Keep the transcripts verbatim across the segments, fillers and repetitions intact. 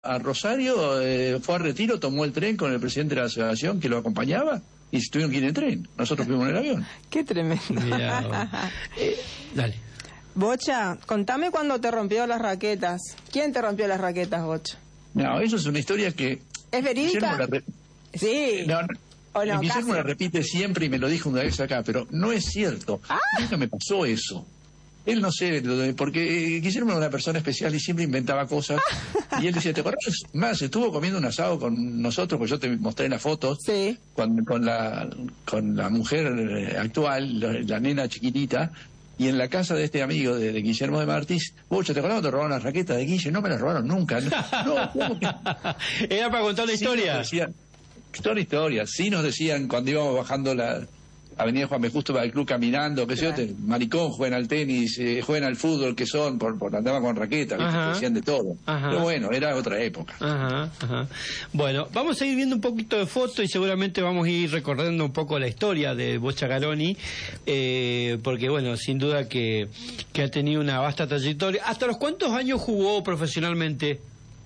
a Rosario, eh, fue a Retiro, tomó el tren con el presidente de la asociación que lo acompañaba y tuvieron que ir en tren. Nosotros fuimos en el avión. Qué tremendo. eh, dale. Bocha, contame cuándo te rompió las raquetas. ¿Quién te rompió las raquetas, Bocha? No, eso es una historia que... ¿Es verídica? Re... Sí. No, no. O no, Guillermo la repite siempre y me lo dijo una vez acá, pero no es cierto. Ah. Nunca me pasó eso. Él no sé, porque Guillermo era una persona especial y siempre inventaba cosas. Y él decía, ¿te acuerdas? Más, estuvo comiendo un asado con nosotros, pues yo te mostré las fotos, sí. con, con, la, con la mujer actual, la, la nena chiquitita, y en la casa de este amigo de, de Guillermo de Martís, Bocha, ¿te acuerdas cuando te robaron las raquetas de Guille? No me las robaron nunca. No, no, ¿cómo que? Era para contar la sí, historia. Decían, toda la historia. Sí nos decían cuando íbamos bajando la Avenida Juan B. Justo para el club caminando, que claro. sé yo, maricón, juegan al tenis, eh, juegan al fútbol, que son, por, por andaban con raquetas, decían de todo. Ajá. Pero bueno, era otra época. Ajá, ajá. Bueno, vamos a ir viendo un poquito de fotos y seguramente vamos a ir recordando un poco la historia de Bocha Garoni, eh, porque bueno, sin duda que, que ha tenido una vasta trayectoria. ¿Hasta los cuántos años jugó profesionalmente?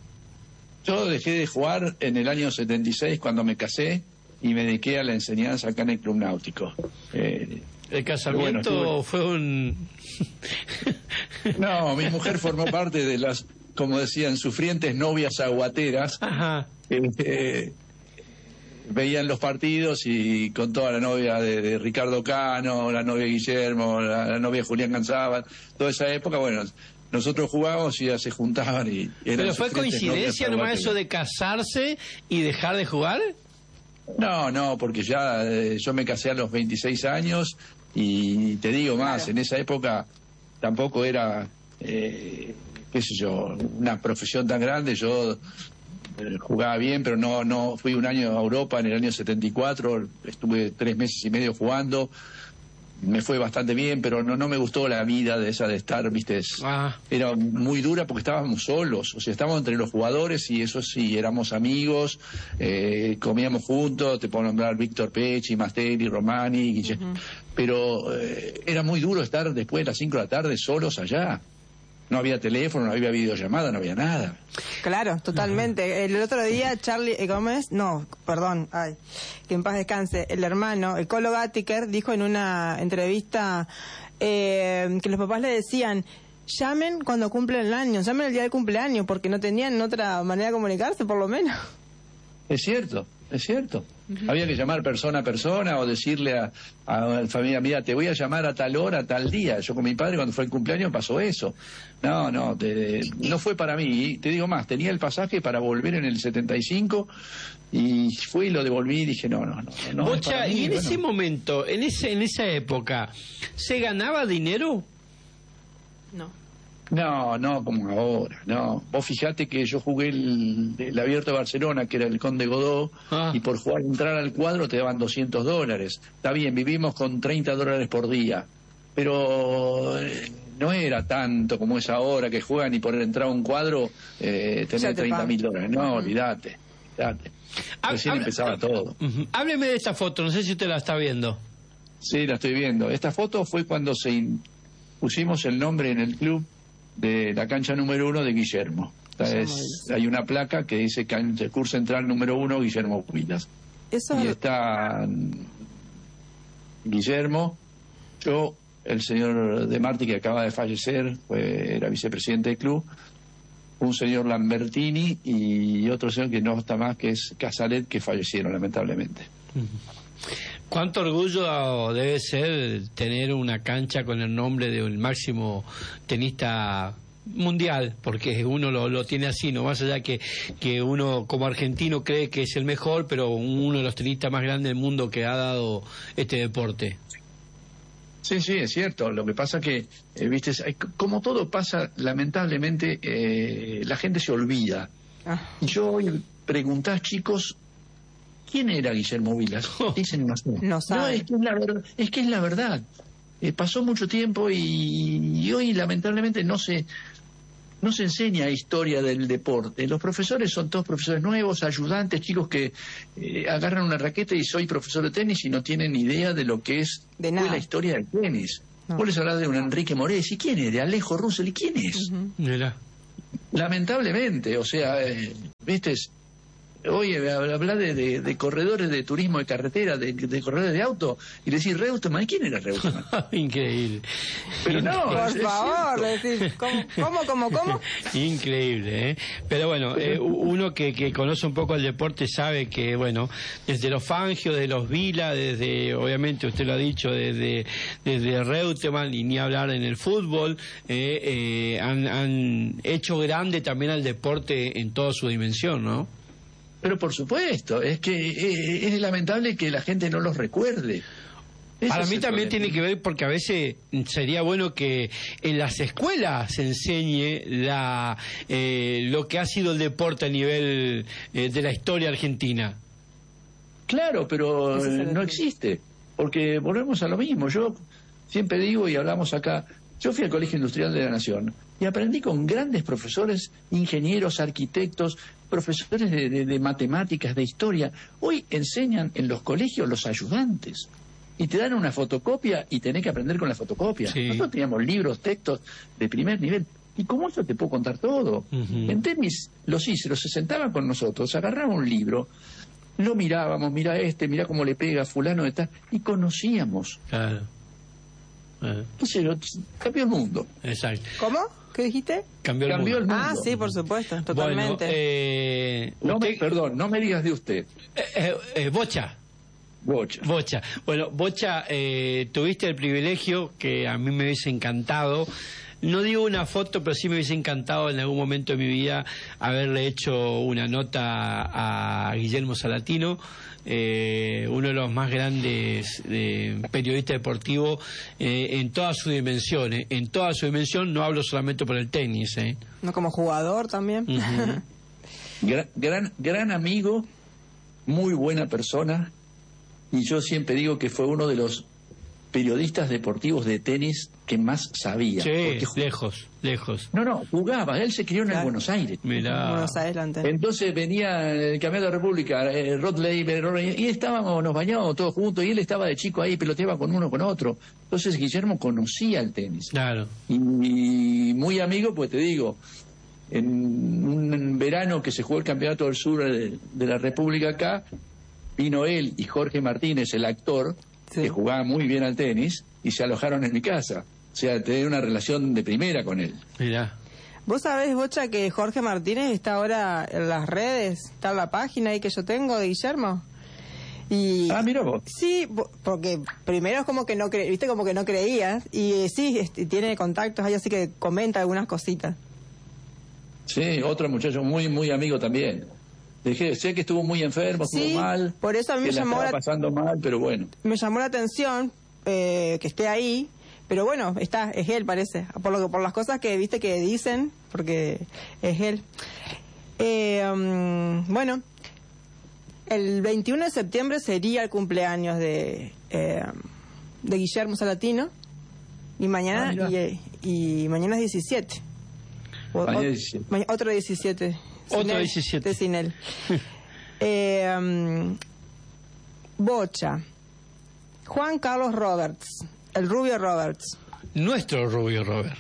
Yo dejé de jugar en el año setenta y seis cuando me casé y me dediqué a la enseñanza acá en el Club Náutico. Eh, ¿El casamiento bueno, estuve... fue un...? No, mi mujer formó parte de las, como decían, sufrientes novias aguateras. Ajá. Eh, eh, veían los partidos y con toda la novia de, de Ricardo Cano, la novia de Guillermo, la, la novia de Julián González, toda esa época, bueno... Nosotros jugábamos y ya se juntaban y... ¿Pero fue coincidencia nomás eso de casarse y dejar de jugar? No, no, porque ya eh, yo me casé a los veintiséis años y te digo más, claro. En esa época tampoco era, eh, qué sé yo, una profesión tan grande. Yo eh, jugaba bien, pero no, no fui un año a Europa en el año setenta y cuatro, estuve tres meses y medio jugando. Me fue bastante bien, pero no no me gustó la vida de esa de estar, viste, ah. Era muy dura porque estábamos solos, o sea, estábamos entre los jugadores y eso sí, éramos amigos, eh, comíamos juntos, te puedo nombrar Víctor Pecci, Mastelli, Romani, Guille, uh-huh. Pero eh, era muy duro estar después de las cinco de la tarde solos allá. No había teléfono, no había videollamada, no había nada. Claro, totalmente. El otro día Charlie Gómez, no, perdón, ay, que en paz descanse, el hermano, el Colo Gattiker, dijo en una entrevista eh, que los papás le decían, llamen cuando cumplen el año, llamen el día del cumpleaños, porque no tenían otra manera de comunicarse, por lo menos. Es cierto, es cierto. Uh-huh. Había que llamar persona a persona o decirle a, a la familia, mira, te voy a llamar a tal hora, a tal día. Yo con mi padre cuando fue el cumpleaños pasó eso. No, no, te, no fue para mí. Te digo más, tenía el pasaje para volver en el setenta y cinco y fui y lo devolví y dije, no, no, no. no Bocha, y en bueno. ese momento, en ese en esa época, ¿se ganaba dinero? No. No, no como ahora, no. Vos fijate que yo jugué el, el Abierto de Barcelona, que era el Conde Godó, ah. y por jugar entrar al cuadro te daban doscientos dólares. Está bien, vivimos con treinta dólares por día, pero eh, no era tanto como es ahora, que juegan y por entrar a un cuadro eh, tener treinta mil dólares. No, uh-huh. olvídate, olvídate. Recién Habla, empezaba todo. Uh-huh. Hábleme de esta foto, no sé si usted la está viendo. Sí, la estoy viendo. Esta foto fue cuando se in... pusimos el nombre en el club de la cancha número uno de Guillermo. Es, hay una placa que dice cancha, curso central número uno Guillermo Cuitas. Eso... Y está Guillermo, yo, el señor De Marti que acaba de fallecer, fue, era vicepresidente del club, un señor Lambertini y otro señor que no está más, que es Casalet, que fallecieron lamentablemente. ¿Cuánto orgullo debe ser tener una cancha con el nombre del máximo tenista mundial? Porque uno lo, lo tiene así, no más allá que, que uno como argentino cree que es el mejor, pero uno de los tenistas más grandes del mundo que ha dado este deporte. Sí, sí, es cierto. Lo que pasa que, eh, viste, como todo pasa, lamentablemente eh, la gente se olvida. Ah. Yo hoy preguntás, chicos, ¿quién era Guillermo Vilas? Dicen, no sé. No sabe. No, es que es la verdad. Es que es la verdad. Eh, pasó mucho tiempo y, y hoy lamentablemente no se no se enseña historia del deporte. Los profesores son todos profesores nuevos, ayudantes, chicos que eh, agarran una raqueta y soy profesor de tenis y no tienen idea de lo que es de nada. la historia del tenis. No. Vos les hablás de un Enrique Morés, ¿y quién es? De Alejo Russell, ¿y quién es? Uh-huh. Mira. Lamentablemente, o sea, eh, viste, oye, hablar de, de, de corredores de turismo de carretera, de, de corredores de auto, y decir Reutemann, ¿y quién era Reutemann? Increíble. Pero no, por es, favor, es decir, ¿cómo, cómo, cómo, cómo? Increíble, ¿eh? Pero bueno, eh, uno que, que conoce un poco el deporte sabe que, bueno, desde los Fangio, de los Vila, desde, obviamente usted lo ha dicho, desde, desde Reutemann, y ni hablar en el fútbol, eh, eh, han, han hecho grande también al deporte en toda su dimensión, ¿no? Pero por supuesto, es que eh, es lamentable que la gente no los recuerde. Ese Para mí es también problema. tiene que ver porque a veces sería bueno que en las escuelas se enseñe la eh, lo que ha sido el deporte a nivel eh, de la historia argentina. Claro, pero Ese es el no tema. existe, porque volvemos a lo mismo. Yo siempre digo y hablamos acá, yo fui al Colegio Industrial de la Nación y aprendí con grandes profesores, ingenieros, arquitectos, profesores de, de, de matemáticas, de historia. Hoy enseñan en los colegios los ayudantes y te dan una fotocopia y tenés que aprender con la fotocopia. Sí. Nosotros teníamos libros, textos de primer nivel. Y como eso te puedo contar todo. Ujú. En tenis, los cíceros se sentaban con nosotros, agarraban un libro, lo mirábamos, mira este, mira cómo le pega fulano de tal, y conocíamos. Claro. Eh, Entonces, lo- cambió el mundo. exacto. ¿Cómo? ¿Qué dijiste? Cambió el Cambió mundo. el Ah, mundo. sí, por supuesto, Bueno, totalmente. eh, No me, usted- perdón, no me digas de usted, eh, eh, eh, Bocha. Bocha. Bocha. Bueno, Bocha, eh, tuviste el privilegio que a mí me hubiese encantado. No digo una foto, pero sí me hubiese encantado en algún momento de mi vida haberle hecho una nota a Guillermo Salatino, eh, uno de los más grandes eh, periodistas deportivos eh, en toda su dimensión. eh, En toda su dimensión, no hablo solamente por el tenis. Eh. ¿No como jugador también? Ujú. Gran, gran, gran amigo, muy buena persona, y yo siempre digo que fue uno de los periodistas deportivos de tenis que más sabía. Sí, porque ju- lejos, lejos. No, no, jugaba, él se crió en el Claro. Buenos Aires. Mirá. Buenos Aires, la antena. Entonces venía el campeonato de la República, eh, Rod Laver, y estábamos, nos bañábamos todos juntos, y él estaba de chico ahí, peloteaba con uno, con otro. Entonces Guillermo conocía el tenis. Claro. Y, y muy amigo, pues te digo, en un verano que se jugó el Campeonato del Sur de, de la República acá, vino él y Jorge Martínez, el actor, Sí. que jugaba muy bien al tenis, y se alojaron en mi casa. O sea, tenía una relación de primera con él. Mirá. Vos sabés, Bocha, que Jorge Martínez está ahora en las redes, está en la página ahí que yo tengo de Guillermo. Y Ah, mira vos. sí, bo- porque primero es como que no cre viste como que no creías y eh, sí, este, tiene contactos ahí, así que comenta algunas cositas. Sí, otro muchacho muy, muy amigo también. Dejé, sé que estuvo muy enfermo, estuvo Sí, mal. por eso a mí que me la llamó estaba la- pasando mal, pero bueno. Me llamó la atención eh, que esté ahí, pero bueno, está, es él parece, por lo que por las cosas que viste que dicen, porque es él. Eh, um, bueno, el veintiuno de septiembre sería el cumpleaños de eh, de Guillermo Salatino y mañana Ah, mirá. y, y mañana es diecisiete. O- Mañana o- diecisiete. ma- otro diecisiete. Sin Otro él, diecisiete. de sin él. Eh, um, Bocha. Juan Carlos Roberts, el Rubio Roberts. Nuestro Rubio Robert.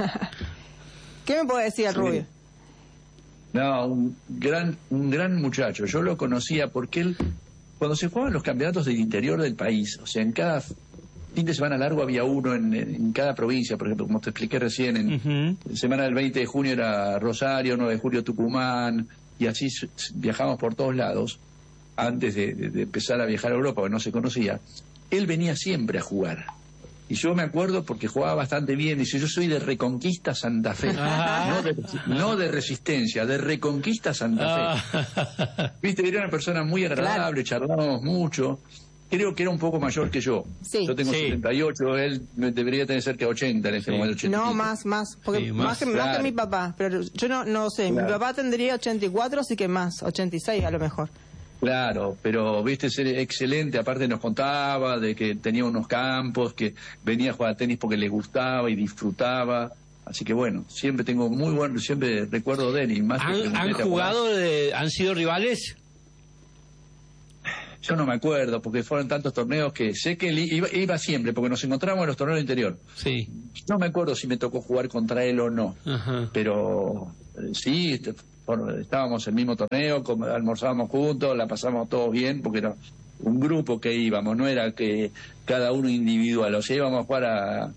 ¿Qué me puede decir el Sí. Rubio? No, un gran, un gran muchacho. Yo lo conocía porque él, cuando se jugaban los campeonatos del interior del país, o sea, en cada fin de semana largo había uno en, en cada provincia, por ejemplo, como te expliqué recién, en Ujú. semana del veinte de junio era Rosario, nueve de julio Tucumán, y así s- s- viajábamos por todos lados, antes de, de- de empezar a viajar a Europa, porque no se conocía. Él venía siempre a jugar. Y yo me acuerdo porque jugaba bastante bien. Dice, yo soy de Reconquista Santa Fe. Ah. No, de, no de Resistencia, de Reconquista Santa Fe. Ah. Viste, era una persona muy agradable, charlábamos mucho. Creo que era un poco mayor que yo. Sí. Yo tengo Sí. setenta y ocho, él me debería tener cerca de ochenta en este Sí. momento. ochenta y No, pico. más, más. Porque Sí, más, más, que, más claro. que mi papá. Pero yo no, no sé. Claro. Mi papá tendría ochenta y cuatro, así que más. ochenta y seis a lo mejor. Claro, pero viste, ser excelente. Aparte nos contaba de que tenía unos campos, que venía a jugar tenis porque le gustaba y disfrutaba. Así que bueno, siempre tengo muy buen, siempre recuerdo de él. Y más que ¿Han, pregunté, han ¿te acordás? jugado, de- han sido rivales? Yo no me acuerdo, porque fueron tantos torneos que sé que él iba, iba siempre, porque nos encontramos en los torneos del interior. Sí. No me acuerdo si me tocó jugar contra él o no, Ajá. pero eh, sí, este, por- estábamos en el mismo torneo, com- almorzábamos juntos, la pasamos todos bien, porque era un grupo que íbamos, no era que cada uno individual, o sea, íbamos a jugar a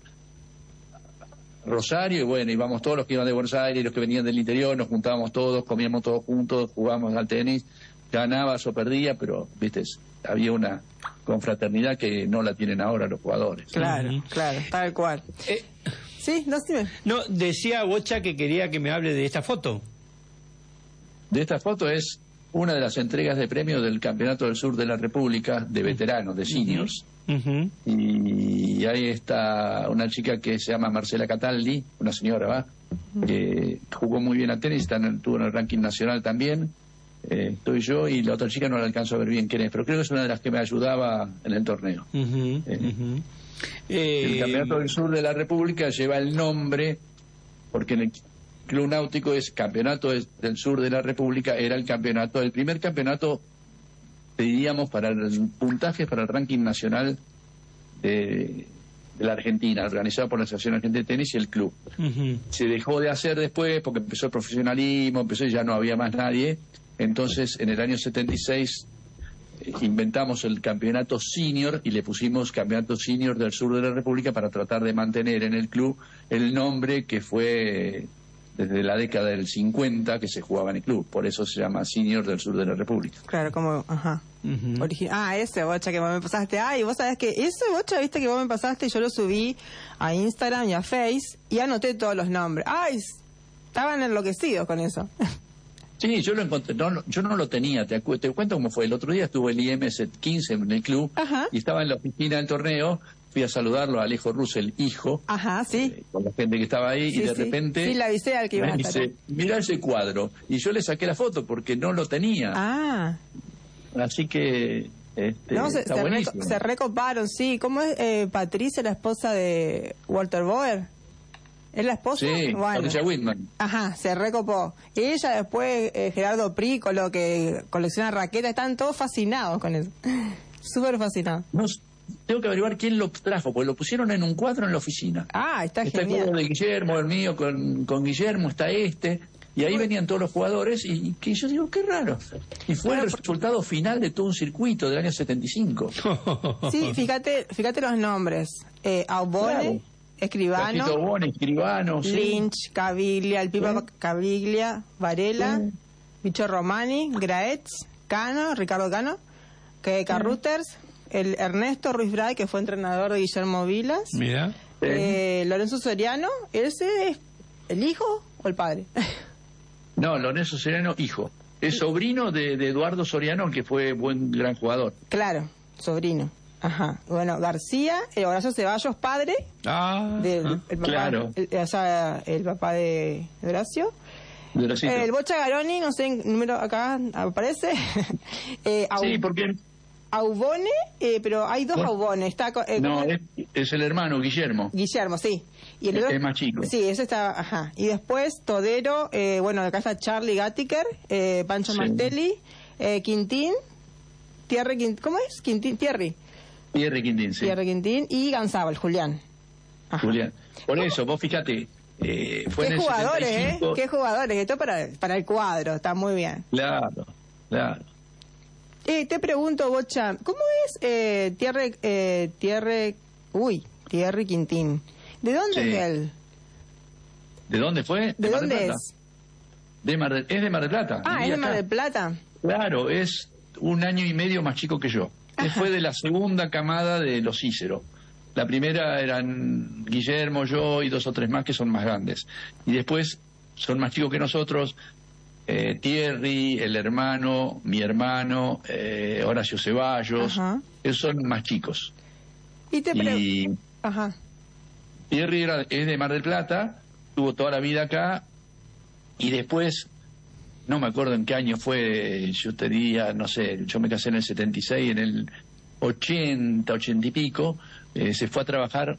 Rosario y bueno, íbamos todos los que iban de Buenos Aires, los que venían del interior, nos juntábamos todos, comíamos todos juntos, jugábamos al tenis, ganabas o perdías, pero, viste, había una confraternidad que no la tienen ahora los jugadores. Claro, Ujú. claro, tal cual. Eh, Sí, no, dime. no, decía Bocha que quería que me hable de esta foto. De esta foto es una de las entregas de premios del Campeonato del Sur de la República de veteranos, de seniors. Ujú. Y ahí está una chica que se llama Marcela Cataldi, una señora, ¿va? Que jugó muy bien a tenis, está en el, estuvo en el ranking nacional también. Eh, estoy yo y la otra chica no la alcanzo a ver bien quién es, pero creo que es una de las que me ayudaba en el torneo. Ujú, Eh, ujú. El Eh, Campeonato del Sur de la República lleva el nombre, porque en el Club Náutico es Campeonato del Sur de la República, era el campeonato, el primer campeonato, diríamos, para el puntaje para el ranking nacional de, de la Argentina, organizado por la Asociación Argentina de Tenis y el club. ujú. Se dejó de hacer después porque empezó el profesionalismo, empezó y ya no había más nadie. Entonces, en el año setenta y seis eh, inventamos el campeonato senior y le pusimos campeonato senior del sur de la República para tratar de mantener en el club el nombre que fue desde la década del cincuenta que se jugaba en el club. Por eso se llama senior del sur de la República. Claro, como, ajá. Ujú. Origi- ah, ese Bocha que vos me pasaste. Ay, vos sabés que ese Bocha, viste, que vos me pasaste, yo lo subí a Instagram y a Face y anoté todos los nombres. Ay, s- estaban enloquecidos con eso. Sí, yo lo encontré, no, no, yo no lo tenía, te, acu- te cuento cómo fue. El otro día estuvo el I M S quince en el club Ajá. y estaba en la oficina del torneo, fui a saludarlo a Alejo Russell, hijo, Ajá, sí. eh, con la gente que estaba ahí, Sí, y de sí. repente Sí, le avisé al que iba me a estar. dice, mira ese cuadro, y yo le saqué la foto porque no lo tenía, Ah, así que este, no, se, está se, reco- buenísimo. se recoparon, sí. ¿Cómo es eh, Patricia, la esposa de Walter Boer? ¿Es la esposa? Sí, Bueno. Patricia Whitman. Ajá, se recopó. Y ella después, eh, Gerardo Prícolo, que colecciona raquetas, están todos fascinados con eso. Súper fascinados. No, s- tengo que averiguar quién lo trajo, porque lo pusieron en un cuadro en la oficina. Ah, está, Está el genial. cuadro de Guillermo, el mío con, con Guillermo, está este, y ahí venían todos los jugadores, y, y que yo digo, qué raro. Y fue el resultado final de todo un circuito del año setenta y cinco. Sí, fíjate, fíjate los nombres. Eh, Aubone, Claro. Escribano, Tacito Bon, Escribano, sí. Lynch, Caviglia, el Pipa Sí. Caviglia, Varela, Sí. Bicho Romani, Graetz, Cano, Ricardo Cano, que Carruters, el Ernesto Ruiz Bray, que fue entrenador de Guillermo Vilas, Mira. Sí. eh, Lorenzo Soriano, ¿ese es el hijo o el padre? No, Lorenzo Soriano, hijo. Es sobrino de, de Eduardo Soriano, que fue buen gran jugador. Claro, sobrino. Ajá. Bueno, García, eh, Horacio Ceballos, padre Ah, del ah. el papá, Claro. el, o sea, el papá de de Horacio. De los El Bocha Garoni, no sé en número acá aparece. eh, Au- Sí, porque Aubone, eh, pero hay dos Bueno. Aubones. Está, co- eh, no, ¿cómo? es, es el hermano Guillermo. Guillermo, sí. Y Es- es más chico. Sí, ese está, ajá. Y después Todero, eh, bueno, acá está Charlie Gattiker, eh, Pancho Sí. Martelli, eh, Quintín, Thierry Quintín, ¿cómo es? Quintín, Thierry. Pierre Quintín, sí. Thierry Quintín y Ganzábal, Julián. Ajá. Julián. Por eso, vos fíjate, eh, fue en Qué el jugadores, setenta y cinco. ¿eh? Qué jugadores. Esto para, para el cuadro, está muy bien. Claro, claro. Eh, te pregunto, Bocha, ¿cómo es eh, Thierry, eh, Thierry, uy, Thierry Quintín? ¿De dónde Sí. es él? ¿De dónde fue? ¿De Mar del dónde Plata. es? De Mar del- es de Mar del Plata. Ah, es vivía de Mar acá. del Plata. Claro, es un año y medio más chico que yo. Él Ajá. fue de la segunda camada de los Cícero. La primera eran Guillermo, yo y dos o tres más que son más grandes. Y después son más chicos que nosotros, eh, Thierry, el hermano, mi hermano, eh, Horacio Ceballos. Ajá. Esos son más chicos. Y te pregunto, Y ajá, Thierry era, es de Mar del Plata, tuvo toda la vida acá y después, no me acuerdo en qué año fue, yo te diría, no sé, yo me casé en el setenta y seis, en el ochenta, ochenta y pico, eh, se fue a trabajar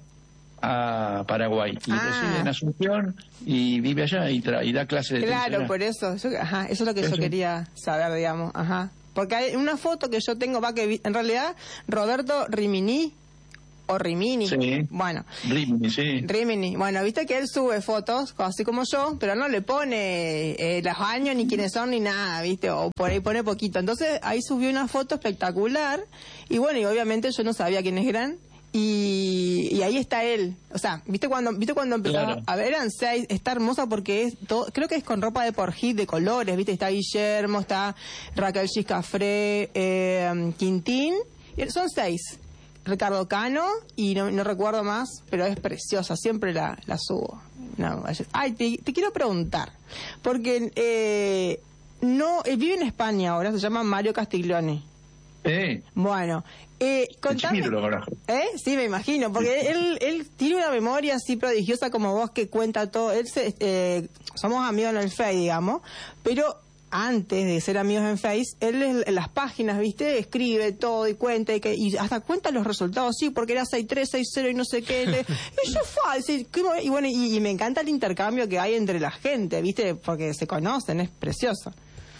a Paraguay y Ah. reside en Asunción y vive allá y, tra- y da clases de tenis claro, allá. por eso, yo- ajá, eso es lo que yo Eso. quería saber, digamos, ajá. Porque hay una foto que yo tengo, va que vi- en realidad Roberto Rimini, o Rimini, Sí. bueno, Rimini, sí. Rimini, bueno, viste que él sube fotos, así como yo, pero no le pone eh, los años, ni quiénes son, ni nada, viste, o por ahí pone poquito. Entonces ahí subió una foto espectacular, y bueno, y obviamente yo no sabía quiénes eran, y, y ahí está él. O sea, viste cuando viste cuando empezaba Claro. a ver, eran seis, está hermosa porque es todo, creo que es con ropa de por hit de colores, viste, está Guillermo, está Raquel Giscafré, eh, Quintín, y son seis. Ricardo Cano y no, no recuerdo más, pero es preciosa, siempre la, la subo. No, ay, te, te quiero preguntar, porque eh, no eh, vive en España ahora, se llama Mario Castiglione. Eh, Bueno, eh, contame. chiquito lo conozco. ¿Eh? Sí, me imagino, porque él, él tiene una memoria así prodigiosa como vos que cuenta todo. Él se, eh, somos amigos en el Face, digamos, pero antes de ser amigos en Face, él en las páginas, ¿viste? Escribe todo y cuenta y, que, y hasta cuenta los resultados, sí, porque era seis tres, seis cero y no sé qué. Le, y yo falso. Y, y bueno, y, y me encanta el intercambio que hay entre la gente, ¿viste? Porque se conocen, es precioso.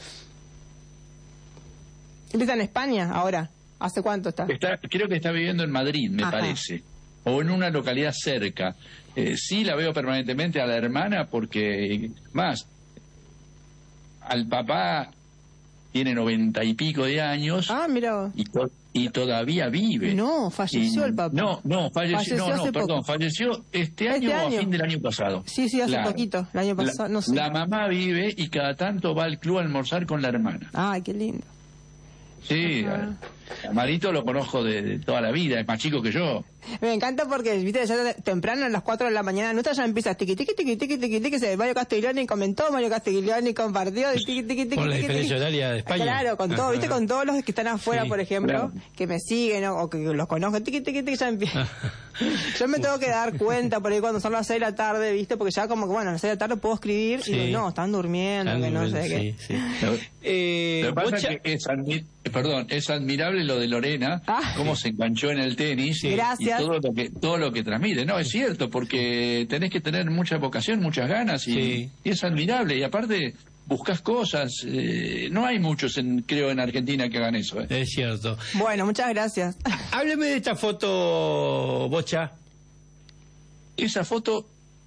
Él está en España ahora. ¿Hace cuánto está? Está, creo que está viviendo en Madrid, me Ajá. parece. O en una localidad cerca. Eh, sí la veo permanentemente a la hermana porque, más, al papá tiene noventa y pico de años Ah, mira vos. y, to- y todavía vive. No, falleció Y- el papá. No, no, falleció, Falleció no, no, hace perdón, poco. falleció este año Este o a año. fin del año pasado. Sí, sí, hace poquito, el año pasado, La, no sé. la mamá vive y cada tanto va al club a almorzar con la hermana. Ay, qué lindo. Sí, Ajá. a, a Marito lo conozco de, de toda la vida, es más chico que yo. Me encanta porque, viste, ya de- temprano a las cuatro de la mañana, nuestra ya empieza tiqui, tiqui, tiqui, tiqui, tiqui, tiqui, se Mario Castiglione comentó, Mario Castiglione compartió, y tiqui, tiqui, tiqui, Por la tiqui, diferencia tiqui. horaria de España. Claro, con todo, Ajá. viste, con todos los que están afuera, Sí, por ejemplo, claro. que me siguen o, o que los conozco, tiqui, tiqui, tiqui, ya empieza. Yo me tengo que dar cuenta por ahí cuando son las seis de la tarde, viste, porque ya como que, bueno, a las seis de la tarde puedo escribir Sí. y digo, no, están durmiendo, Están que no sé durmiendo, qué. sí, sí. Eh, Lo que pasa Bocha- es que es, admi- perdón, es admirable lo de Lorena, Ah. cómo se enganchó en el tenis y- Gracias. y todo lo que todo lo que transmite. No, es cierto, porque tenés que tener mucha vocación, muchas ganas y, Sí. y es admirable. Y aparte buscas cosas, eh, no hay muchos, en, creo, en Argentina que hagan eso. ¿eh? Es cierto. Bueno, muchas gracias. Hábleme de esta foto, Bocha. Esa foto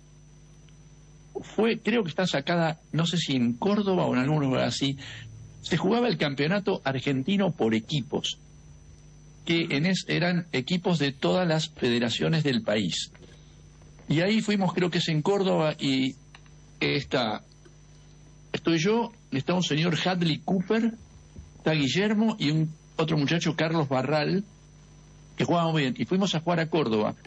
fue, creo que está sacada, no sé si en Córdoba o en algún lugar así. Se jugaba el campeonato argentino por equipos, que en es, eran equipos de todas las federaciones del país. Y ahí fuimos, creo que es en Córdoba, y está, estoy yo, está un señor Hadley Cooper, está Guillermo y un otro muchacho, Carlos Barral, que jugaban muy bien. Y fuimos a jugar a Córdoba.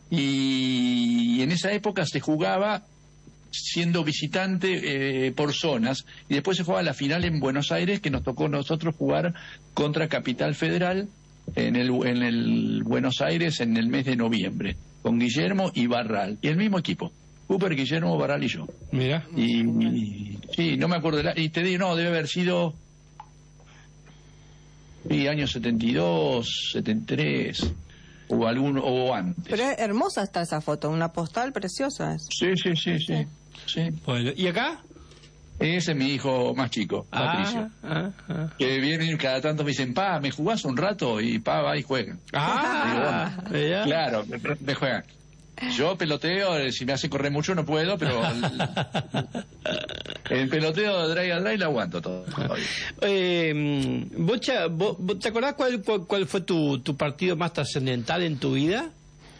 Y en esa época se jugaba siendo visitante eh, por zonas, y después se jugaba la final en Buenos Aires, que nos tocó a nosotros jugar contra Capital Federal en el, en el Buenos Aires en el mes de noviembre, con Guillermo y Barral, y el mismo equipo, Cooper, Guillermo, Barral y yo. Mira. Y, y- sí, no me acuerdo, de la, y te digo, no, debe haber sido sí, años setenta y dos, setenta y tres, o algún, o antes. Pero es hermosa está esa foto, una postal preciosa es. Sí, sí, sí, sí, sí. Bueno, ¿y acá? Ese es mi hijo más chico, Patricio. Ah, ah, ah. Que vienen cada tanto me dicen, pa, ¿me jugás un rato? Y pa, va y juega. Ah, Digo, mira. claro, me, me juega. Yo peloteo, eh, si me hace correr mucho no puedo, pero el, el peloteo de drive a drive lo aguanto todo. Eh, Bocha, ¿vos- vos ¿te acordás cuál, cuál, cuál fue tu, tu partido más trascendental en tu vida?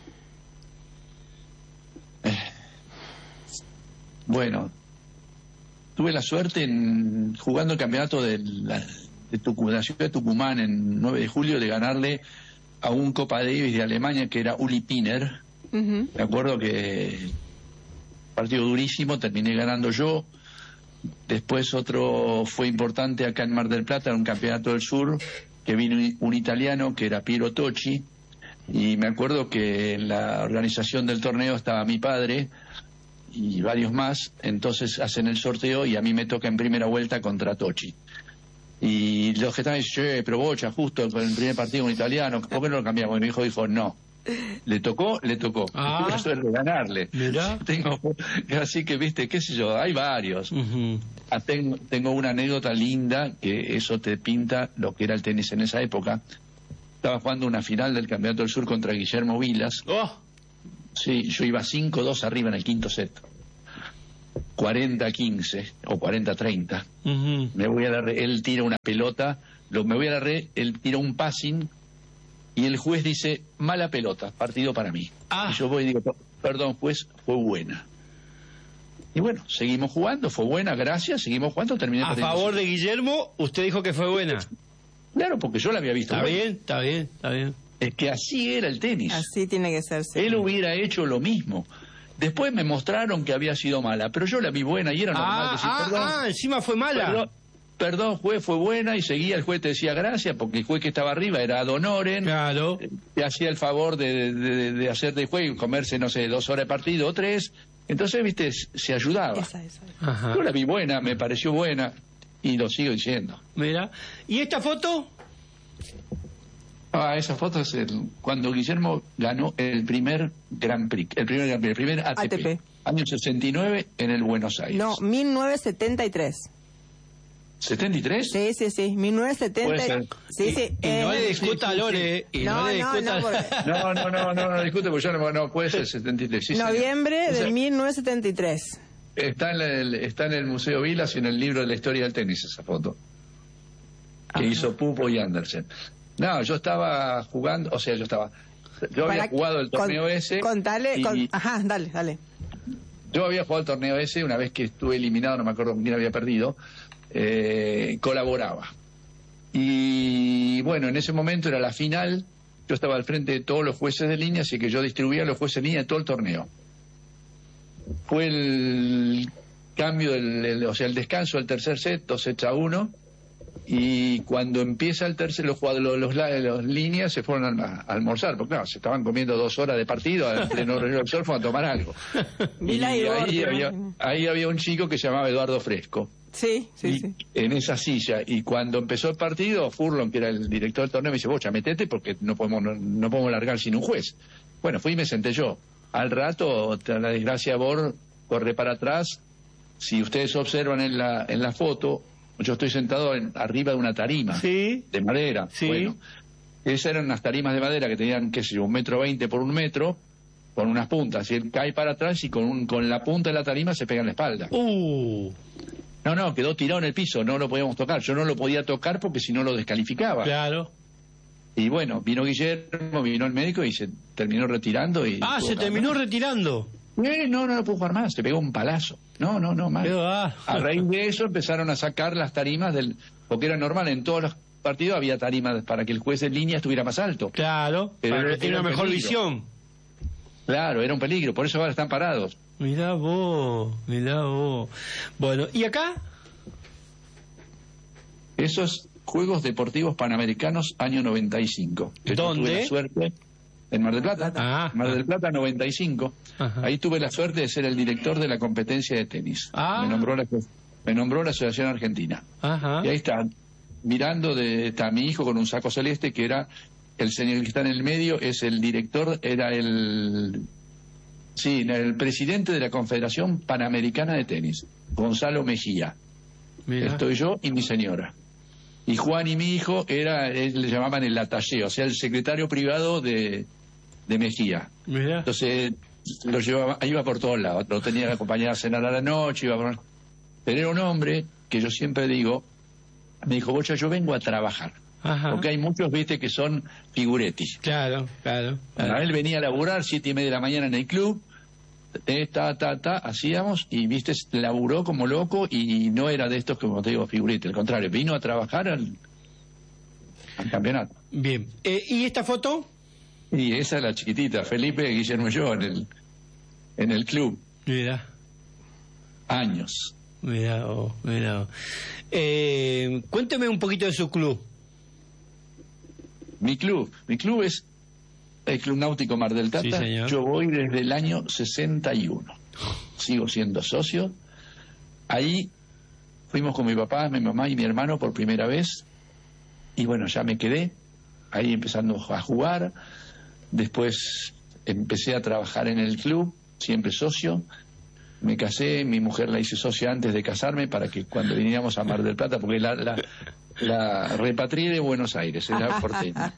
Bueno, tuve la suerte en jugando el campeonato de la, de, Tucu- de la ciudad de Tucumán en nueve de julio de ganarle a un Copa Davis de Alemania que era Uli Piner. Ujú. Me acuerdo que partido durísimo, terminé ganando yo. Después otro fue importante acá en Mar del Plata, en un campeonato del sur, que vino un italiano que era Piero Tocci, y me acuerdo que en la organización del torneo estaba mi padre y varios más, entonces hacen el sorteo y a mí me toca en primera vuelta contra Tocci. Y los que estaban diciendo, che, pero Bocha, justo con el primer partido un italiano, ¿por qué no lo cambiamos? Y mi hijo dijo, no, Le tocó, le tocó. Ah. Tuve la suerte de ganarle. Mirá. Tengo, así que, viste, qué sé yo, hay varios. Uh-huh. Ah, tengo, tengo una anécdota linda que eso te pinta lo que era el tenis en esa época. Estaba jugando una final del Campeonato del Sur contra Guillermo Vilas. Oh. Sí, yo iba cinco dos arriba en el quinto set. cuarenta a quince o cuarenta a treinta. Uh-huh. Me voy a la red, él tira una pelota, lo, me voy a la red, él tira un passing y el juez dice, mala pelota, partido para mí. Ah. Y yo voy y digo, perdón juez, fue buena. Y bueno, seguimos jugando, fue buena, gracias, seguimos jugando, terminé A perdiendo. favor de Guillermo, usted dijo que fue buena. Claro, porque yo la había visto. Está buena. bien, está bien, está bien. Es que así era el tenis. Así tiene que ser. Sí. Él hubiera hecho lo mismo. Después me mostraron que había sido mala, pero yo la vi buena y era normal Ah, decir, ah, perdón, ah, encima fue mala. perdón, perdón, juez, fue buena, y seguía, el juez te decía gracias, porque el juez que estaba arriba era Donoren, Claro. te hacía el favor de, de, de hacer de juez y comerse, no sé, dos horas de partido o tres, entonces, viste, se ayudaba. Esa, esa. Ajá. Yo la vi buena, me pareció buena, y lo sigo diciendo. Mira. ¿Y esta foto? Ah, esa foto es el, cuando Guillermo ganó el primer Grand Prix, el primer Grand Prix, el primer A T P, A T P. año sesenta y nueve en el Buenos Aires. No, mil novecientos setenta y tres. ¿setenta y tres? Sí, sí, sí, mil novecientos setenta. Puede ser. Sí, sí. Y no eh, le discuta a Lore. Y no, No, le no, discuta. no, porque- No, no, no, no, no discute porque yo no, no puede ser setenta y tres. Sí, señor. Noviembre Esa- de mil novecientos setenta y tres. Está en, el, está en el Museo Vilas y en el libro de la historia del tenis esa foto. Que Ajá. hizo Pupo y Andersen. No, yo estaba jugando, o sea, yo estaba... Yo había Para- jugado el torneo con- ese... Contale, y- con- ajá, dale, dale. Yo había jugado el torneo ese una vez que estuve eliminado, no me acuerdo con quién había perdido, eh, colaboraba. Y bueno, en ese momento era la final, yo estaba al frente de todos los jueces de línea, así que yo distribuía a los jueces de línea de todo el torneo. Fue el cambio, del, el- o sea, el descanso del tercer set, dos sets a uno, y cuando empieza el tercer, los jugadores, los, los, los líneas se fueron a, a almorzar, porque claro, se estaban comiendo dos horas de partido, en pleno reloj del sol, fueron a tomar algo. Y Vila y ahí Borges, había, ¿no? ahí había un chico que se llamaba Eduardo Fresco. Sí, sí, Y sí. en esa silla, y cuando empezó el partido, Furlong, que era el director del torneo, me dice, bocha, metete porque no podemos no, no podemos largar sin un juez. Bueno, fui y me senté yo. Al rato, tras la desgracia, Bor corre para atrás. Si ustedes observan en la, en la foto, yo estoy sentado en, arriba de una tarima Sí. de madera. Sí. Bueno, esas eran unas tarimas de madera que tenían, qué sé yo, un metro veinte por un metro, con unas puntas. Y él cae para atrás y con, un, con la punta de la tarima se pega en la espalda. Uh, No, no, quedó tirado en el piso, no lo podíamos tocar. Yo no lo podía tocar porque si no lo descalificaba. claro. Y bueno, vino Guillermo, vino el médico y se terminó retirando. Y Ah, se terminó retirando. Eh, no, no, no pudo jugar más, se pegó un palazo. No, no, no, más. Qué va. A raíz de eso empezaron a sacar las tarimas del... Porque era normal, en todos los partidos había tarimas para que el juez en línea estuviera más alto. Claro, Pero para que era tenga un mejor peligro. visión. Claro, era un peligro, por eso ahora están parados. Mirá vos, mirá vos. Bueno, ¿y acá? Esos Juegos Deportivos Panamericanos año noventa y cinco. Yo ¿Dónde? tuve la suerte en Mar del Plata. Ah. Mar del Plata noventa y cinco. Ajá. Ahí tuve la suerte de ser el director de la competencia de tenis. Ah. Me nombró la me nombró la Asociación Argentina. Ajá. Y ahí está, mirando de está mi hijo con un saco celeste, que era el señor que está en el medio, es el director, era el sí, el presidente de la Confederación Panamericana de Tenis, Gonzalo Mejía. Mirá. Estoy yo y mi señora. Y Juan y mi hijo era, él, le llamaban el attaché, o sea, el secretario privado de, de Mejía. Mirá. Entonces lo llevaba, iba por todos lados, lo tenía que acompañar a cenar a la noche, iba por... Pero era un hombre que yo siempre digo, me dijo, Bocha, yo vengo a trabajar. Ajá. Porque hay muchos, viste, que son figuretis. Claro, claro. claro. Bueno, él venía a laburar siete y media de la mañana en el club, eh, ta, ta, ta, hacíamos, y viste, laburó como loco y no era de estos, como te digo, figuretes, al contrario, vino a trabajar al, al campeonato. Bien. Eh, ¿Y esta foto? Y esa es la chiquitita, Felipe, Guillermo y yo en el, en el club, Mira, años. mira, oh, mira. Eh, cuénteme un poquito de su club. Mi club, mi club es el Club Náutico Mar del Plata. Sí, señor. Yo voy desde el año sesenta y uno. Sigo siendo socio. Ahí fuimos con mi papá, mi mamá y mi hermano por primera vez. Y bueno, ya me quedé ahí empezando a jugar. después empecé a trabajar en el club, siempre socio. Me casé, mi mujer la hice socia antes de casarme para que cuando viniéramos a Mar del Plata, porque la, la, la repatrié de Buenos Aires, era porteña.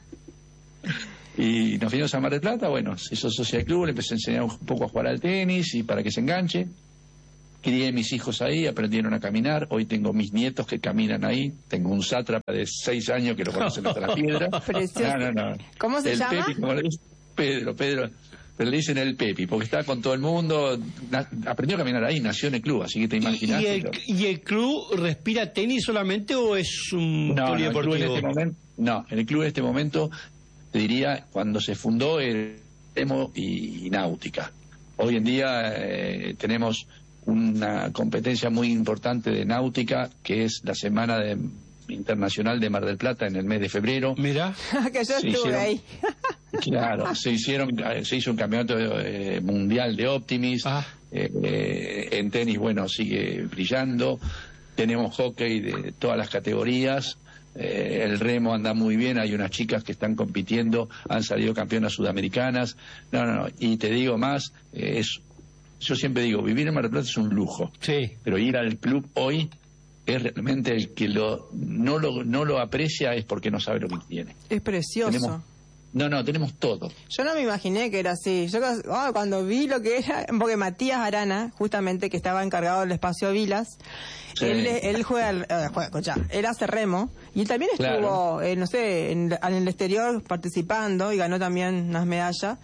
Y nos vinimos a Mar del Plata, bueno, se hizo socia del club, le empecé a enseñar un poco a jugar al tenis y para que se enganche. Crié mis hijos ahí, aprendieron a caminar. Hoy tengo mis nietos que caminan ahí. Tengo un sátrapa de seis años que lo conocen hasta la piedra. Precioso. No, no, no. ¿Cómo se el llama? Pepi, como le dicen, Pedro, Pedro. Pero le dicen el Pepi, porque está con todo el mundo. Na, aprendió a caminar ahí, nació en el club, así que te imaginas. ¿Y, y, el, ¿Y el club respira tenis solamente o es un no, polideportivo? No, en este momento, no, en el club en este momento, te diría, cuando se fundó el remo y, y náutica. Hoy en día eh, tenemos una competencia muy importante de náutica, que es la Semana de, Internacional de Mar del Plata en el mes de febrero. Mira, que yo estuve hicieron, ahí. Claro, se hicieron, se hizo un campeonato eh, mundial de Optimis. Ah. Eh, eh, en tenis, bueno, sigue brillando. Tenemos hockey de todas las categorías. Eh, el remo anda muy bien. Hay unas chicas que están compitiendo, han salido campeonas sudamericanas. No, no, no. Y te digo más, eh, es, yo siempre digo, vivir en Mar del Plata es un lujo. Sí. Pero ir al club hoy es realmente el que lo no lo no lo aprecia es porque no sabe lo que tiene. Es precioso. Tenemos, no, no, tenemos todo. Yo no me imaginé que era así. Yo oh, cuando vi lo que era, porque Matías Arana, justamente, que estaba encargado del espacio Vilas, sí. él, él juega, eh, juega escucha, él hace remo, y él también estuvo, claro. eh, no sé, en, en el exterior participando, y ganó también unas medallas.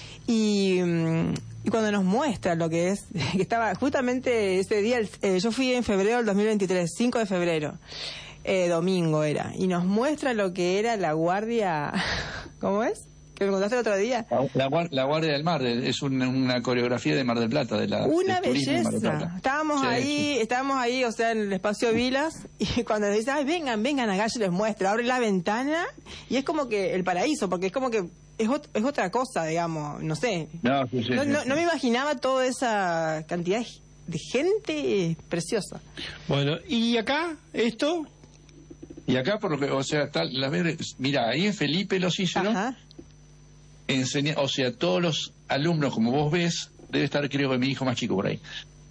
Y, y cuando nos muestra lo que es, que estaba justamente ese día, eh, yo fui en febrero del dos mil veintitrés, cinco de febrero, eh, domingo era, y nos muestra lo que era la guardia, ¿cómo es? Que me contaste el otro día. La, la, la Guardia del Mar, es un, una coreografía de Mar del Plata. De la, una belleza. Estábamos sí, ahí, sí. estábamos ahí, o sea, en el espacio Vilas, y cuando nos dicen, ay, vengan, vengan acá, yo les muestro, abre la ventana, y es como que el paraíso, porque es como que es, ot es otra cosa, digamos, no sé. No, sí, sí, no, sí, no, sí. no me imaginaba toda esa cantidad de gente preciosa. Bueno, ¿y acá esto? Y acá, por lo que, o sea, está, la, mira, ahí en Felipe los hizo, ¿no? Enseña, o sea, todos los alumnos, como vos ves, debe estar, creo que mi hijo más chico por ahí,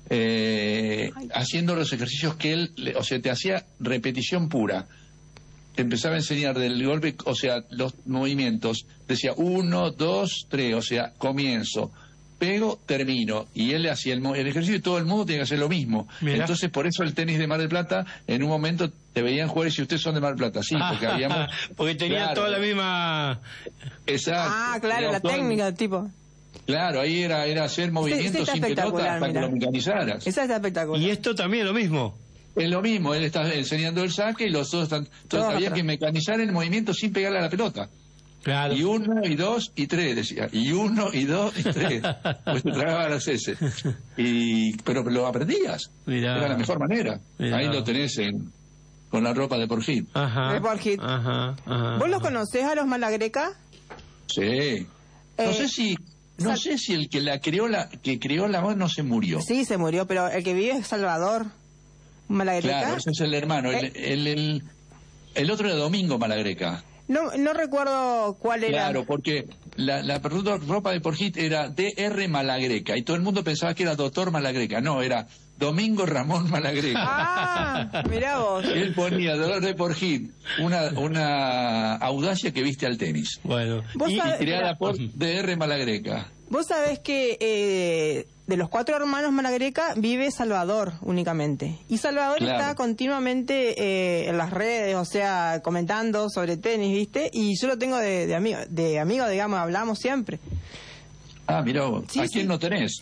eh, haciendo los ejercicios que él, o sea, te hacía repetición pura. Te empezaba a enseñar del golpe, o sea, los movimientos. Decía uno, dos, tres, o sea, comienzo, pego, termino. Y él hacía el, el ejercicio y todo el mundo tiene que hacer lo mismo. Mirá. Entonces, por eso el tenis de Mar del Plata, en un momento te veían jugar y si ustedes son de Mar del Plata, sí, porque habíamos... porque tenían claro, toda la misma... Exacto. Ah, claro, la técnica, el... tipo... Claro, ahí era, era hacer movimientos sin pelota para que lo mecanizaras. Esa está espectacular. Y esto también lo mismo. Es lo mismo, él está enseñando el saque y los otros están... Entonces había que mecanizar el movimiento sin pegarle a la pelota. Claro. Y uno, y dos, y tres, decía. Y uno, y dos, y tres. Pues te tragaba las S. Y, pero lo aprendías. Mirá. Era la mejor manera. Mirá. Ahí lo tenés en, con la ropa de Porjit. Ajá. De Porjit. Ajá, ajá. ¿Vos los conocés a los Malagreca? Sí. Eh, no sé si... No sé si el que la creó la que creó la voz no se murió. Sí, se murió, pero el que vive es Salvador Malagreca. Claro, ese es el hermano. Eh. El, el, el, el otro era Domingo Malagreca. No, no recuerdo cuál era. Claro, porque la, la ropa de Porjit era D R Malagreca y todo el mundo pensaba que era Doctor Malagreca. No, era Domingo Ramón Malagreca. Ah, mirá vos. Él ponía Dolor de Porjit, una, una audacia que viste al tenis. Bueno. Y, y creada por D R Malagreca. Vos sabés que eh, de los cuatro hermanos Malagreca vive Salvador únicamente. Y Salvador claro. está continuamente eh, en las redes, o sea, comentando sobre tenis, ¿viste? Y yo lo tengo de, de amigo, de amigo, digamos, hablamos siempre. Ah, mirá vos. Sí, ¿a quién sí. no tenés?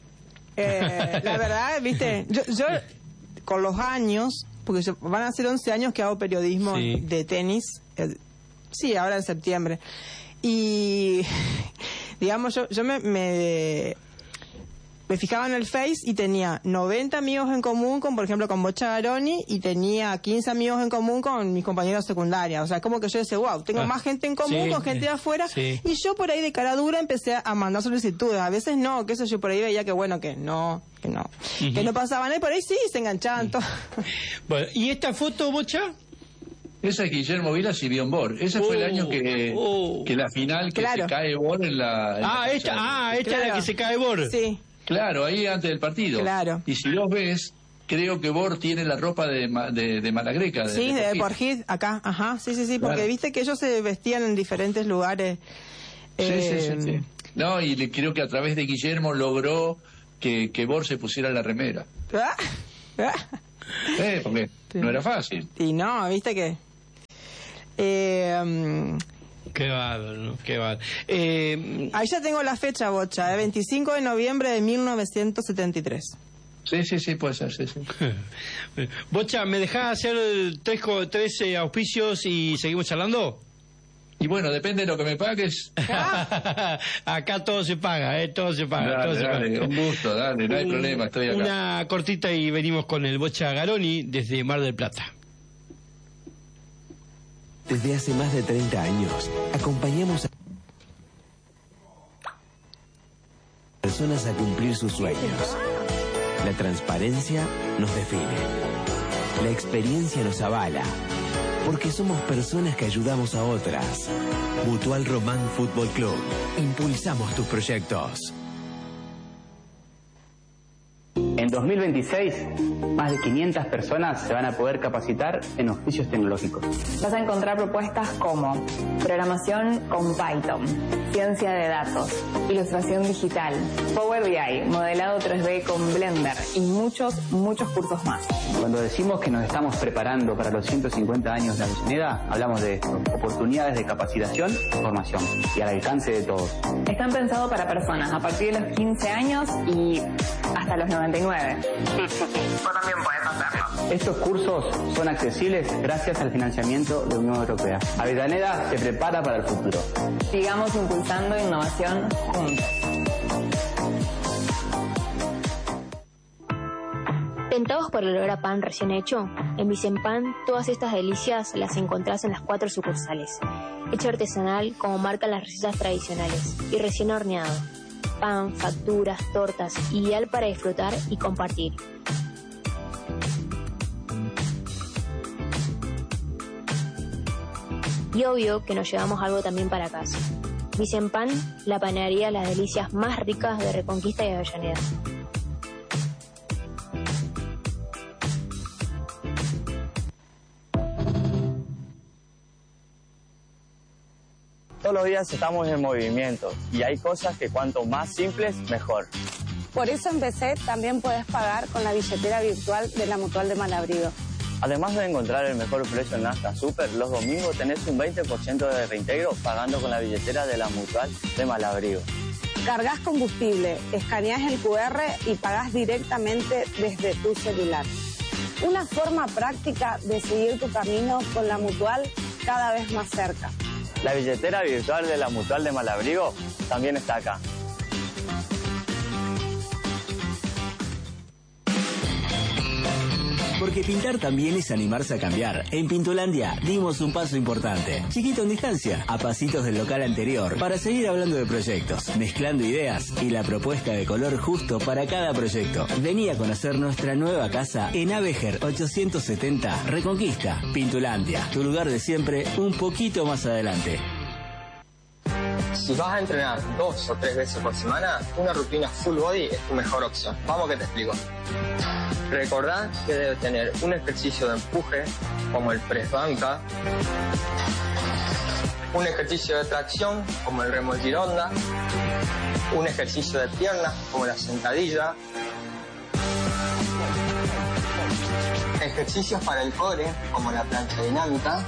Eh, la verdad, ¿viste? Yo, yo con los años, porque yo, van a ser once años que hago periodismo sí. de tenis. Eh, sí, ahora en septiembre. Y... digamos, yo, yo me, me, me fijaba en el Face y tenía noventa amigos en común con, por ejemplo, con Bocha Garoni, y tenía quince amigos en común con mis compañeros de secundaria. O sea, como que yo decía, wow, tengo ah, más gente en común sí, con gente de afuera. Sí. Y yo por ahí de cara dura empecé a mandar solicitudes. A veces no, que eso yo por ahí veía que bueno, que no, que no, uh-huh. que no pasaban. Y por ahí sí, se enganchaban uh-huh. todos. Bueno, ¿y esta foto, Bocha? Esa es Guillermo Vilas y Bjorn Borg. Ese oh, fue el año que, oh. que la final que claro. se cae Borg en la... En ah, la esta, ah, esta claro. es la que se cae Borg. Sí. Claro, ahí antes del partido. Claro. Y si los ves, creo que Borg tiene la ropa de, de, de Malagreca. De, Sí, de de Borgid, acá, ajá, sí, sí, sí, porque claro. viste que ellos se vestían en diferentes lugares. Sí, eh, sí, sí, sí. No, y le, creo que a través de Guillermo logró que, que Borg se pusiera la remera. ¿Ah? ¿Ah? Eh, porque Sí. no era fácil. Y no, viste que... Eh, um, Qué bárbaro, ¿no? Qué bárbaro. Eh, ahí ya tengo la fecha, Bocha, eh, veinticinco de noviembre de mil novecientos setenta y tres. Sí, sí, sí, puede ser, sí, sí. Bocha, ¿me dejás hacer tres, tres eh, auspicios y seguimos charlando? Y bueno, depende de lo que me pagues. Acá todo se paga, ¿eh? Todo se paga. Dale, todo se dale, paga. un gusto, dale, no hay Un- problema, estoy acá. Una cortita y venimos con el Bocha Garoni desde Mar del Plata. Desde hace más de treinta años, acompañamos a personas a cumplir sus sueños. La transparencia nos define. La experiencia nos avala. Porque somos personas que ayudamos a otras. Mutual Román Fútbol Club. Impulsamos tus proyectos. En dos mil veintiséis, más de quinientas personas se van a poder capacitar en oficios tecnológicos. Vas a encontrar propuestas como programación con Python, ciencia de datos, ilustración digital, Power B I, modelado tres D con Blender y muchos, muchos cursos más. Cuando decimos que nos estamos preparando para los ciento cincuenta años de Avellaneda, hablamos de oportunidades de capacitación y formación y al alcance de todos. Están pensados para personas a partir de los quince años y hasta los noventa y nueve. Vos también podés hacerlo. Estos cursos son accesibles gracias al financiamiento de la Unión Europea. Avellaneda se prepara para el futuro. Sigamos impulsando innovación juntos. ¿Tentados por el olor a pan recién hecho? En Vicenpan, todas estas delicias las encontrás en las cuatro sucursales. Hecho artesanal, como marcan las recetas tradicionales, y recién horneado. Pan, facturas, tortas, ideal para disfrutar y compartir. Y obvio que nos llevamos algo también para casa. Vicenpan, la panadería de las delicias más ricas de Reconquista y Avellaneda. Todos los días estamos en movimiento y hay cosas que cuanto más simples, mejor. Por eso en B C también puedes pagar con la billetera virtual de la Mutual de Malabrigo. Además de encontrar el mejor precio en Nafta Super, los domingos tenés un veinte por ciento de reintegro pagando con la billetera de la Mutual de Malabrigo. Cargas combustible, escaneás el Q R y pagás directamente desde tu celular. Una forma práctica de seguir tu camino con la Mutual cada vez más cerca. La billetera virtual de la Mutual de Malabrigo también está acá. Porque pintar también es animarse a cambiar. En Pintulandia dimos un paso importante. Chiquito en distancia, a pasitos del local anterior, para seguir hablando de proyectos, mezclando ideas y la propuesta de color justo para cada proyecto. Vení a conocer nuestra nueva casa en Avejer ochocientos setenta, Reconquista. Pintulandia, tu lugar de siempre, un poquito más adelante. Si vas a entrenar dos o tres veces por semana, una rutina full body es tu mejor opción. Vamos que te explico. Recordá que debes tener un ejercicio de empuje, como el press banca, un ejercicio de tracción, como el remo gironda, un ejercicio de piernas, como la sentadilla, ejercicios para el core, como la plancha dinámica.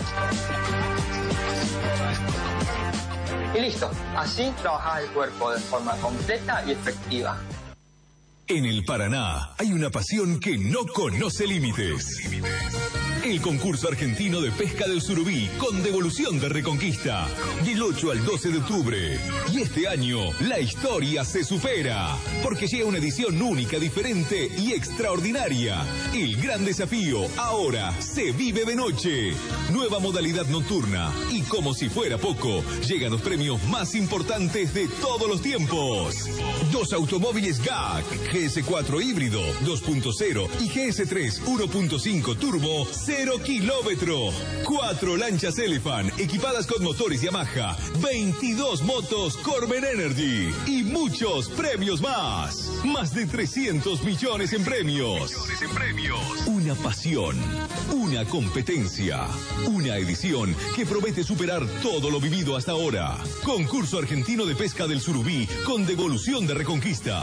Y listo, así trabajás el cuerpo de forma completa y efectiva. En el Paraná hay una pasión que no conoce límites. El concurso argentino de pesca del surubí con devolución de Reconquista. Del ocho al doce de octubre. Y este año la historia se supera. Porque llega una edición única, diferente y extraordinaria. El gran desafío ahora se vive de noche. Nueva modalidad nocturna. Y como si fuera poco, llegan los premios más importantes de todos los tiempos. Dos automóviles G A C, G S cuatro híbrido dos punto cero y G S tres uno punto cinco turbo, se Cero kilómetro. Cuatro lanchas Elephant equipadas con motores Yamaha. veintidós motos Corben Energy. Y muchos premios más. Más de trescientos millones en premios. Millones en premios. Una pasión. Una competencia. Una edición que promete superar todo lo vivido hasta ahora. Concurso Argentino de Pesca del Surubí con devolución de Reconquista.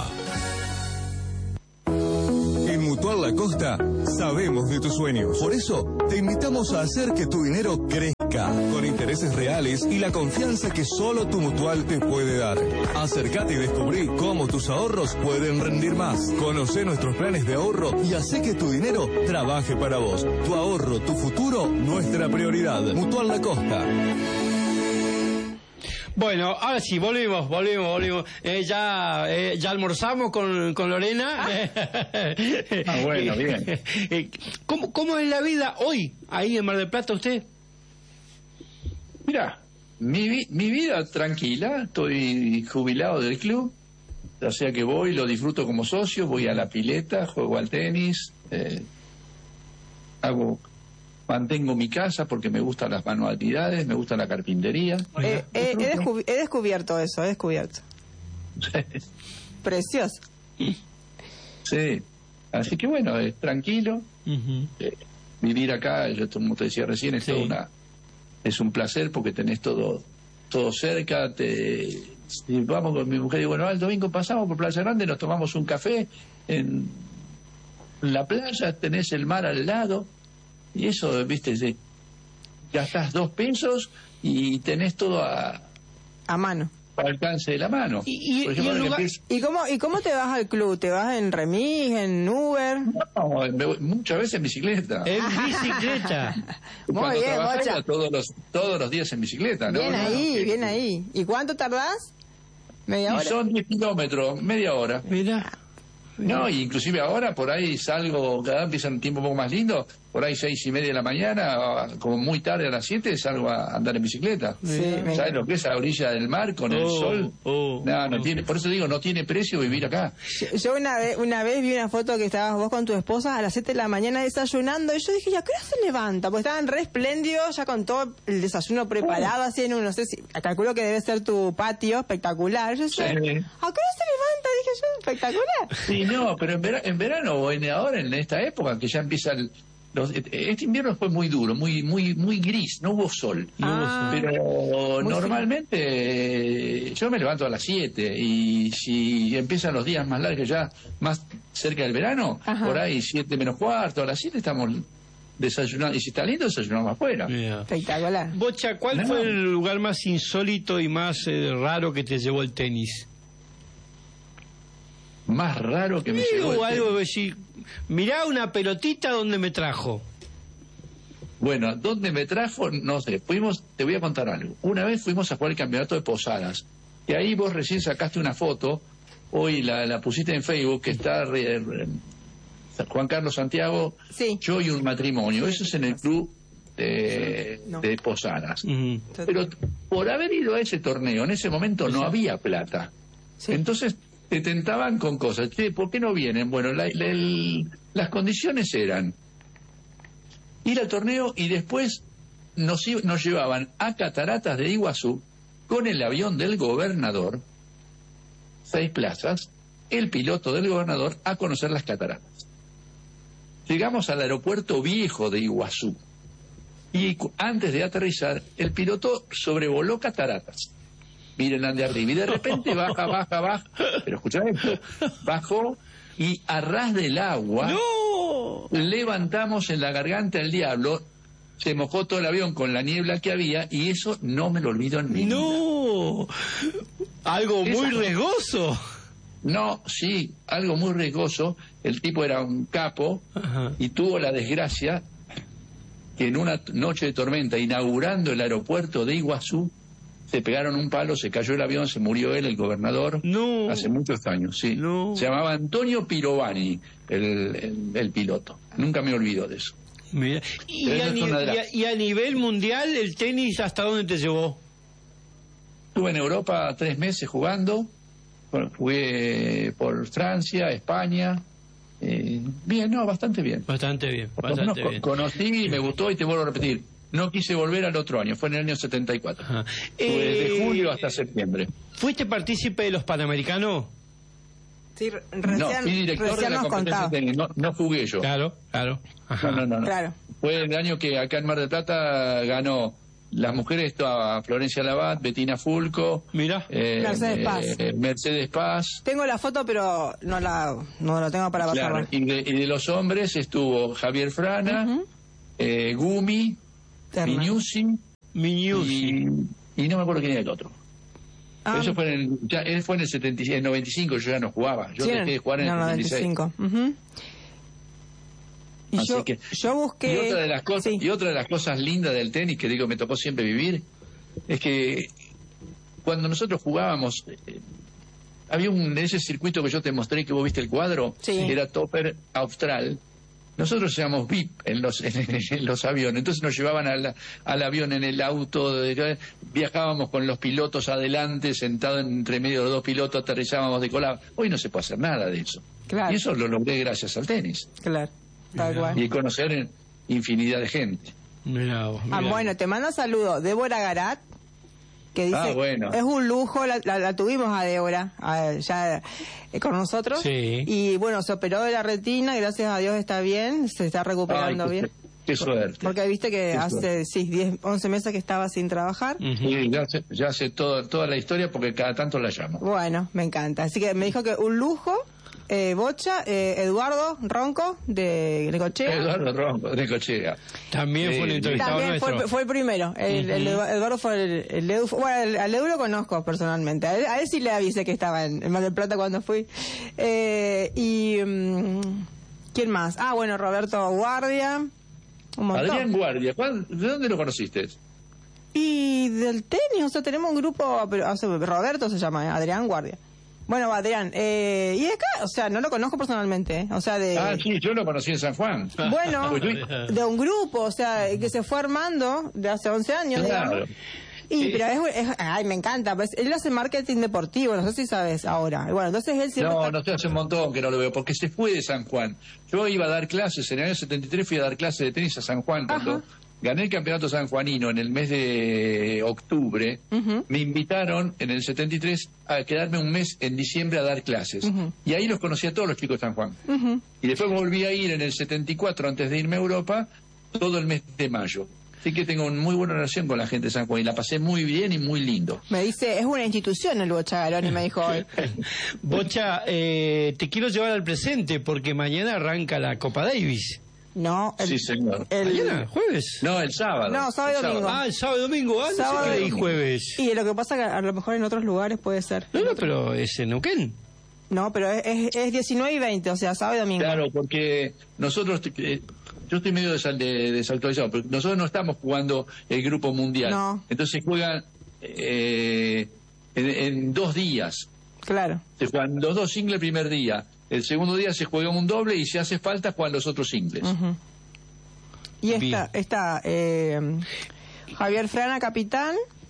En Mutual La Costa sabemos de tus sueños. Por eso te invitamos a hacer que tu dinero crezca con intereses reales y la confianza que solo tu Mutual te puede dar. Acércate y descubrí cómo tus ahorros pueden rendir más. Conoce nuestros planes de ahorro y hace que tu dinero trabaje para vos. Tu ahorro, tu futuro, nuestra prioridad. Mutual La Costa. Bueno, ahora sí, volvimos, volvimos, volvimos. Eh, ya eh, ya almorzamos con, con Lorena. Ah, bueno, bien. ¿Cómo, ¿Cómo es la vida hoy, ahí en Mar del Plata, usted? Mira, mi, vi- mi vida tranquila, estoy jubilado del club, o sea que voy, lo disfruto como socio, voy a la pileta, juego al tenis, eh, hago... Mantengo mi casa porque me gustan las manualidades, me gusta la carpintería. Eh, eh, he, descubi- he descubierto eso, he descubierto. Precioso. Sí, así que bueno, es tranquilo. Uh-huh. Eh, vivir acá, yo como te decía recién, es Sí. toda una, es un placer porque tenés todo todo cerca. Te si vamos con mi mujer y bueno, el domingo pasamos por Playa Grande, nos tomamos un café en la playa, tenés el mar al lado. Y eso, viste, de, gastás dos pesos y tenés todo a, A mano. al alcance de la mano. ¿Y, y, Por ejemplo, y el ahora que lugar- empiezo- ¿y cómo, ¿Y cómo te vas al club? ¿Te vas en remis, en Uber? No, me voy muchas veces en bicicleta. En bicicleta. Muy Cuando bien, trabajaba, Bocha. todos los todos los días en bicicleta, ¿no? Bien No, ahí, no, bien ahí. ¿Y cuánto tardás? ¿Media Y hora? son diez kilómetros, media hora. Mira. No, y inclusive ahora por ahí salgo, cada vez empieza un tiempo un poco más lindo, por ahí seis y media de la mañana, como muy tarde a las siete, salgo a andar en bicicleta. Sí, me- ¿Sabes lo que es a la orilla del mar con el Oh, sol? oh, no, no oh. tiene, por eso digo, no tiene precio vivir acá. Yo- Yo una vez, una vez vi una foto que estabas vos con tu esposa a las siete de la mañana desayunando y yo dije, ¿ya qué hora se levanta? Porque estaban re espléndidos, ya con todo el desayuno preparado, así en un, no sé si, calculo que debe ser tu patio, espectacular. Yo decía, Sí. ¿a qué hora se levanta? Dije yo, espectacular. Sí, no, pero en, vera- en verano o en ahora, en esta época, que ya empieza el... los- este invierno fue muy duro, muy muy muy gris, no hubo sol. Ah. Pero Muy normalmente eh, yo me levanto a las siete y si empiezan los días más largos ya más cerca del verano, Ajá. por ahí siete menos cuarto, a las siete estamos desayunando. Y si está lindo, desayunamos afuera. Mira. Espectacular. Bocha, ¿cuál No. fue el lugar más insólito y más eh, raro que te llevó el tenis? Más raro que me Sí, llegó el o algo tema. que decir, mirá una pelotita donde me trajo. Bueno, ¿dónde me trajo? No sé, fuimos, te voy a contar algo. Una vez fuimos a jugar el campeonato de Posadas, y ahí vos recién sacaste una foto, hoy la, la pusiste en Facebook, que está re- re- Juan Carlos Santiago, Sí. yo y un matrimonio. Eso es en el club de, No. de Posadas. Ujú. Pero por haber ido a ese torneo, en ese momento no había plata. Sí. Entonces te tentaban con cosas. Che, ¿por qué no vienen? Bueno, la- la- el- las condiciones eran ir al torneo y después nos, i- nos llevaban a Cataratas de Iguazú con el avión del gobernador, seis plazas, el piloto del gobernador a conocer las cataratas. Llegamos al aeropuerto viejo de Iguazú y cu- antes de aterrizar el piloto sobrevoló cataratas. Miren de arriba y de repente baja, baja, baja, pero escucha esto, bajó y a ras del agua ¡No! levantamos en la garganta el diablo, se mojó todo el avión con la niebla que había y eso no me lo olvido en mi vida. ¡No! Algo muy Esa- riesgoso. No, sí, algo muy riesgoso. El tipo era un capo Ajá. y tuvo la desgracia que en una t- noche de tormenta, inaugurando el aeropuerto de Iguazú, se pegaron un palo, se cayó el avión, se murió él, el gobernador, No. hace muchos años, sí. No. Se llamaba Antonio Pirovani, el, el, el piloto. Nunca me olvido de eso. Mira. Y, Pero a eso es ni- una de y a- las- y a nivel mundial, ¿el tenis hasta dónde te llevó? Estuve en Europa tres meses jugando, bueno, jugué por Francia, España, Eh, bien, no, bastante bien. Bastante bien, Por lo menos bastante co- bien. conocí, me gustó y te vuelvo a repetir. No quise volver al otro año, fue en el año setenta y cuatro. Ajá. Fue de Eh, julio hasta septiembre. ¿Fuiste partícipe de los Panamericanos? Sí, re- No, recién, fui director de recién la nos competencia contaba. de tenis, no, no jugué yo. Claro, claro. Ajá. No, no, no, no. Claro. Fue el año que acá en Mar del Plata ganó las mujeres, estaba Florencia Labat, Bettina Fulco, Mira, eh, Mercedes Paz. eh, Mercedes Paz. Tengo la foto, pero no la no la tengo para pasarla. Claro, y, de, y de los hombres estuvo Javier Frana, Ujú. eh, Gumi, Terna. Miñusi Miñusi. y, y no me acuerdo quién era el otro. Ah, Eso fue en el, ya, él fue en el, setenta y seis, en el noventa y cinco, yo ya no jugaba. Yo sí, dejé de jugar en no, el setenta y seis. noventa y cinco. Ujú. Y Así yo, que- yo busqué... Y otra de las cosas, sí. y otra de las cosas lindas del tenis que digo me tocó siempre vivir es que cuando nosotros jugábamos eh, había un ese circuito que yo te mostré que vos viste el cuadro, Sí. era Topper Austral. Nosotros éramos V I P en los en, en los aviones, entonces nos llevaban al, al avión en el auto, de- viajábamos con los pilotos adelante, sentados entre medio de los dos pilotos, aterrizábamos de colado. Hoy no se puede hacer nada de eso. Claro. Y eso lo logré gracias al tenis Claro, tal cual. y conocer infinidad de gente. Mirá vos, Ah, mirá. bueno, te mando saludo. Débora Garat, que dice, Ah, bueno. es un lujo, la, la- la tuvimos a Débora a- ya eh, con nosotros. Sí. Y bueno, se operó de la retina, gracias a Dios está bien, se está recuperando Ay, qué, bien. qué suerte. Porque viste que Qué hace, suerte. sí, diez, once meses que estaba sin trabajar. Ujú. Sí, ya sé, ya sé todo, toda la historia porque cada tanto la llamo. Bueno, me encanta. Así que me dijo que un lujo, eh, Bocha, eh, Eduardo Ronco de Necochea. Eduardo Ronco, de Cochea. También fue un Eh, entrevistado También fue, nuestro. fue el primero. El, el Ujú. Edu- Eduardo fue el, el Edu. Bueno, el- al Edu lo conozco personalmente. A él, a él sí le avisé que estaba en, en Mar del Plata cuando fui. Eh, y. mm, ¿Quién más? Ah, bueno, Roberto Guardia. Un montón. Adrián Guardia, ¿cuál- ¿de dónde lo conociste? Y del tenis, o sea, tenemos un grupo. Pero, o sea, Roberto se llama, ¿eh? Adrián Guardia. Bueno, Adrián. Eh, y de acá, o sea, no lo conozco personalmente. ¿eh? O sea, de. Ah, sí, yo lo conocí en San Juan. Bueno, Pues yo- de un grupo, o sea, que se fue armando de hace once años, Claro. digamos. Y, pero es, es- ay, me encanta, pues él hace marketing deportivo, no sé si sabes ahora. Y bueno, entonces él siempre No, está- no sé, hace un montón que no lo veo, porque se fue de San Juan. Yo iba a dar clases, en el año setenta y tres fui a dar clases de tenis a San Juan. Cuando Ajá. gané el campeonato sanjuanino en el mes de octubre, Ujú. me invitaron en el setenta y tres a quedarme un mes en diciembre a dar clases. Ujú. Y ahí los conocí a todos los chicos de San Juan. Ujú. Y después volví a ir en el setenta y cuatro, antes de irme a Europa, todo el mes de mayo. Así que tengo una muy buena relación con la gente de San Juan y la pasé muy bien y muy lindo. Me dice, es una institución el Bocha Garoni, me dijo hoy. Bocha, eh, te quiero llevar al presente porque mañana arranca la Copa Davis. No, el, Sí, señor. el- ¿Mañana? ¿Jueves? No, el sábado. No, sábado y El domingo. Ah, el sábado y domingo. Ah, no Sábado sé y qué leí domingo. jueves. y lo que pasa que a lo mejor en otros lugares puede ser. No, no, pero es en Neuquén. No, pero es, es, es diecinueve y veinte, o sea, sábado y domingo. Claro, porque nosotros, eh, yo estoy medio desal- de- desactualizado, pero nosotros no estamos jugando el grupo mundial. No. Entonces juegan eh, en, en dos días. Claro. Se juegan los dos singles el primer día. El segundo día se juega un doble y si hace falta juegan los otros singles. Ujú. Y Bien. está, está eh, Javier Frana, capitán.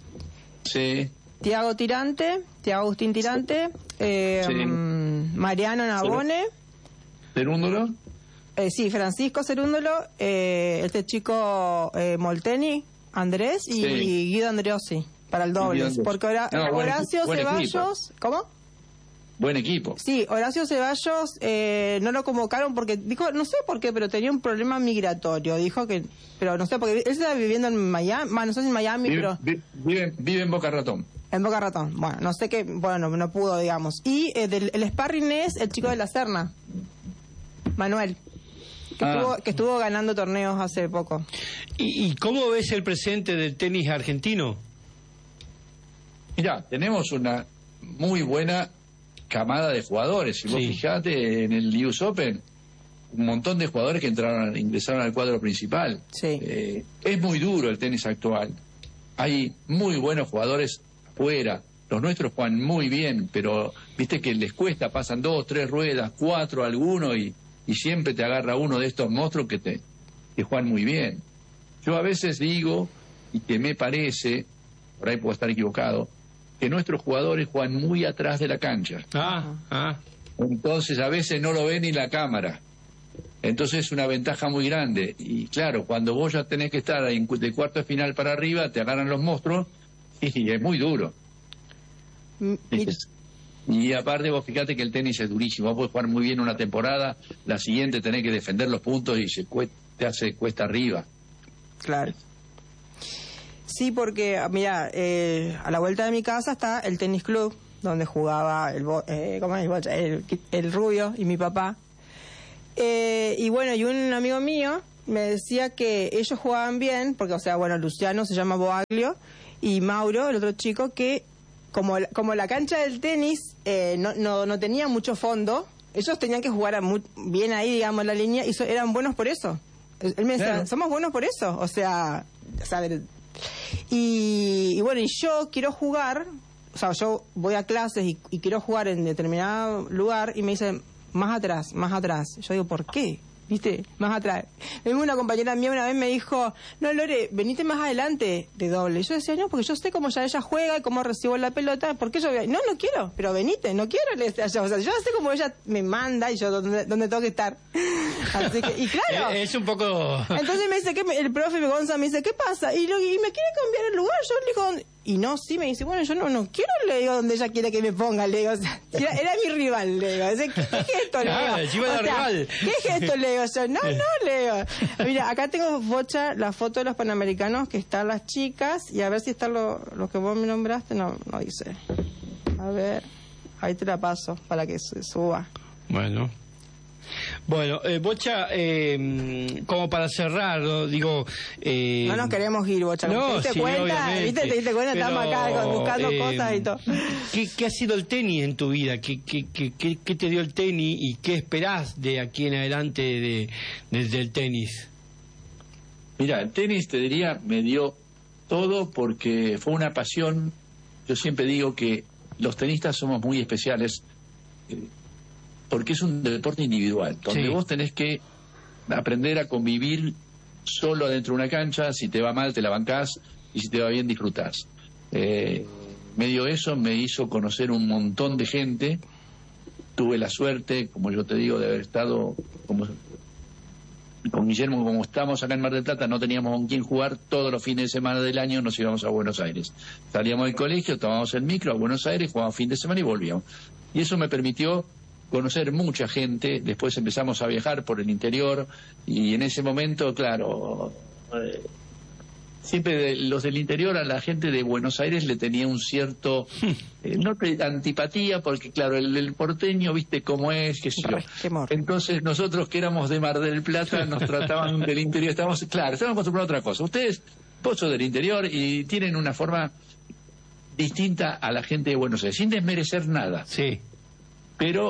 Sí. Tiago Tirante, Tiago Agustín Tirante, eh, Sí. mm, Mariano Nabone, Cerúndolo. eh, sí, Francisco Cerúndolo, eh, este chico eh, Molteni, Andrés y Sí. Guido Andreossi para el Guido dobles. Andreossi. Porque Hora- No, buen Horacio equi- buen Ceballos, ¿cómo? Buen equipo. Sí, Horacio Ceballos eh, no lo convocaron porque dijo, no sé por qué, pero tenía un problema migratorio. Dijo que, pero no sé, porque él estaba viviendo en Miami, bueno, no sé si en Miami, Vive, pero vi- vive- vive en Boca Ratón. en Boca Ratón. Bueno, no sé qué, bueno, no pudo, digamos. Y eh, del, el sparring es el chico de la Serna, Manuel, que, Ah. estuvo, que estuvo ganando torneos hace poco. ¿Y, y cómo ves el presente del tenis argentino? Mirá, tenemos una muy buena camada de jugadores. Si vos Sí. fijate en el U S Open, un montón de jugadores que entraron, ingresaron al cuadro principal. Sí. Eh, es muy duro el tenis actual. Hay muy buenos jugadores afuera. Los nuestros juegan muy bien, pero viste que les cuesta, pasan dos, tres ruedas, cuatro alguno y, y siempre te agarra uno de estos monstruos que te que juegan muy bien. Yo a veces digo, y que me parece, por ahí puedo estar equivocado, que nuestros jugadores juegan muy atrás de la cancha. Ah, ah. Entonces a veces no lo ve ni la cámara. Entonces es una ventaja muy grande. Y claro, cuando vos ya tenés que estar de cuarto de final para arriba, te agarran los monstruos y es muy duro. Y aparte vos fíjate que el tenis es durísimo. Vos podés jugar muy bien una temporada, la siguiente tenés que defender los puntos y se cuesta, te hace cuesta arriba. Claro. Sí, porque, mira, eh, a la vuelta de mi casa está el tenis club, donde jugaba el, eh, ¿cómo es? el, el rubio y mi papá. Eh, y bueno, y un amigo mío me decía que ellos jugaban bien, porque, o sea, bueno, Luciano se llama Boaglio, y Mauro, el otro chico, que como, como la cancha del tenis eh, no, no, no tenía mucho fondo, ellos tenían que jugar a muy, bien ahí, digamos, en la línea, y so, eran buenos por eso. Él me decía, claro, somos buenos por eso, o sea, ¿sabes? Y, y bueno, y yo quiero jugar, o sea, yo voy a clases y, y quiero jugar en determinado lugar, y me dicen, más atrás, más atrás. Yo digo, ¿por qué? ¿Viste? Más atrás. Una compañera mía una vez me dijo, no, Lore, venite más adelante de doble. Y yo decía, no, porque yo sé cómo ya ella juega y cómo recibo la pelota. ¿Por qué yo voy a...? No, no quiero, pero venite, no quiero. Le decía yo. O sea, yo sé cómo ella me manda y yo dónde, dónde tengo que estar. Así que, y claro. Es un poco... Entonces me dice, que el profe Gonza me dice, ¿qué pasa? Y, lo, y me quiere cambiar el lugar. Yo le digo... Y no, sí, me dice, bueno, yo no no quiero, le digo, donde ella quiere que me ponga, le digo, o sea, era, era mi rival, le digo, ¿qué, qué gesto, le digo? Ah, o sea, rival. ¿Qué gesto, le digo yo? No, no, le digo. Mira, acá tengo, Bocha, la foto de los Panamericanos, que están las chicas, y a ver si están los lo que vos me nombraste, no, no dice. A ver, ahí te la paso, para que se suba. Bueno. Bueno, eh, Bocha, eh, como para cerrar, ¿no? digo... Eh, no nos queremos ir, Bocha. No, ¿Te diste sí, cuenta? ¿Viste? ¿Te diste cuenta? Pero, estamos acá buscando eh, cosas y todo. ¿qué, ¿Qué ha sido el tenis en tu vida? ¿Qué, qué, qué, qué, qué te dio el tenis y qué esperás de aquí en adelante de, desde el tenis? Mira, el tenis, te diría, me dio todo porque fue una pasión. Yo siempre digo que los tenistas somos muy especiales, eh, porque es un deporte individual, donde sí, vos tenés que aprender a convivir solo dentro de una cancha. Si te va mal te la bancás y si te va bien disfrutás. Eh, medio eso me hizo conocer un montón de gente. Tuve la suerte, como yo te digo, de haber estado como, con Guillermo, como estamos acá en Mar del Plata, no teníamos con quién jugar. Todos los fines de semana del año nos íbamos a Buenos Aires. Salíamos del colegio, tomábamos el micro a Buenos Aires, jugábamos fin de semana y volvíamos. Y eso me permitió conocer mucha gente. Después empezamos a viajar por el interior y en ese momento, claro, eh, siempre de, los del interior a la gente de Buenos Aires le tenía un cierto, eh, no te, antipatía, porque claro, el, el porteño, viste cómo es, qué sé yo. Entonces nosotros que éramos de Mar del Plata nos trataban del interior, estábamos, claro, estábamos acostumbrados a otra cosa. Ustedes, vos sos del interior y tienen una forma distinta a la gente de Buenos Aires, sin desmerecer nada. Sí. Pero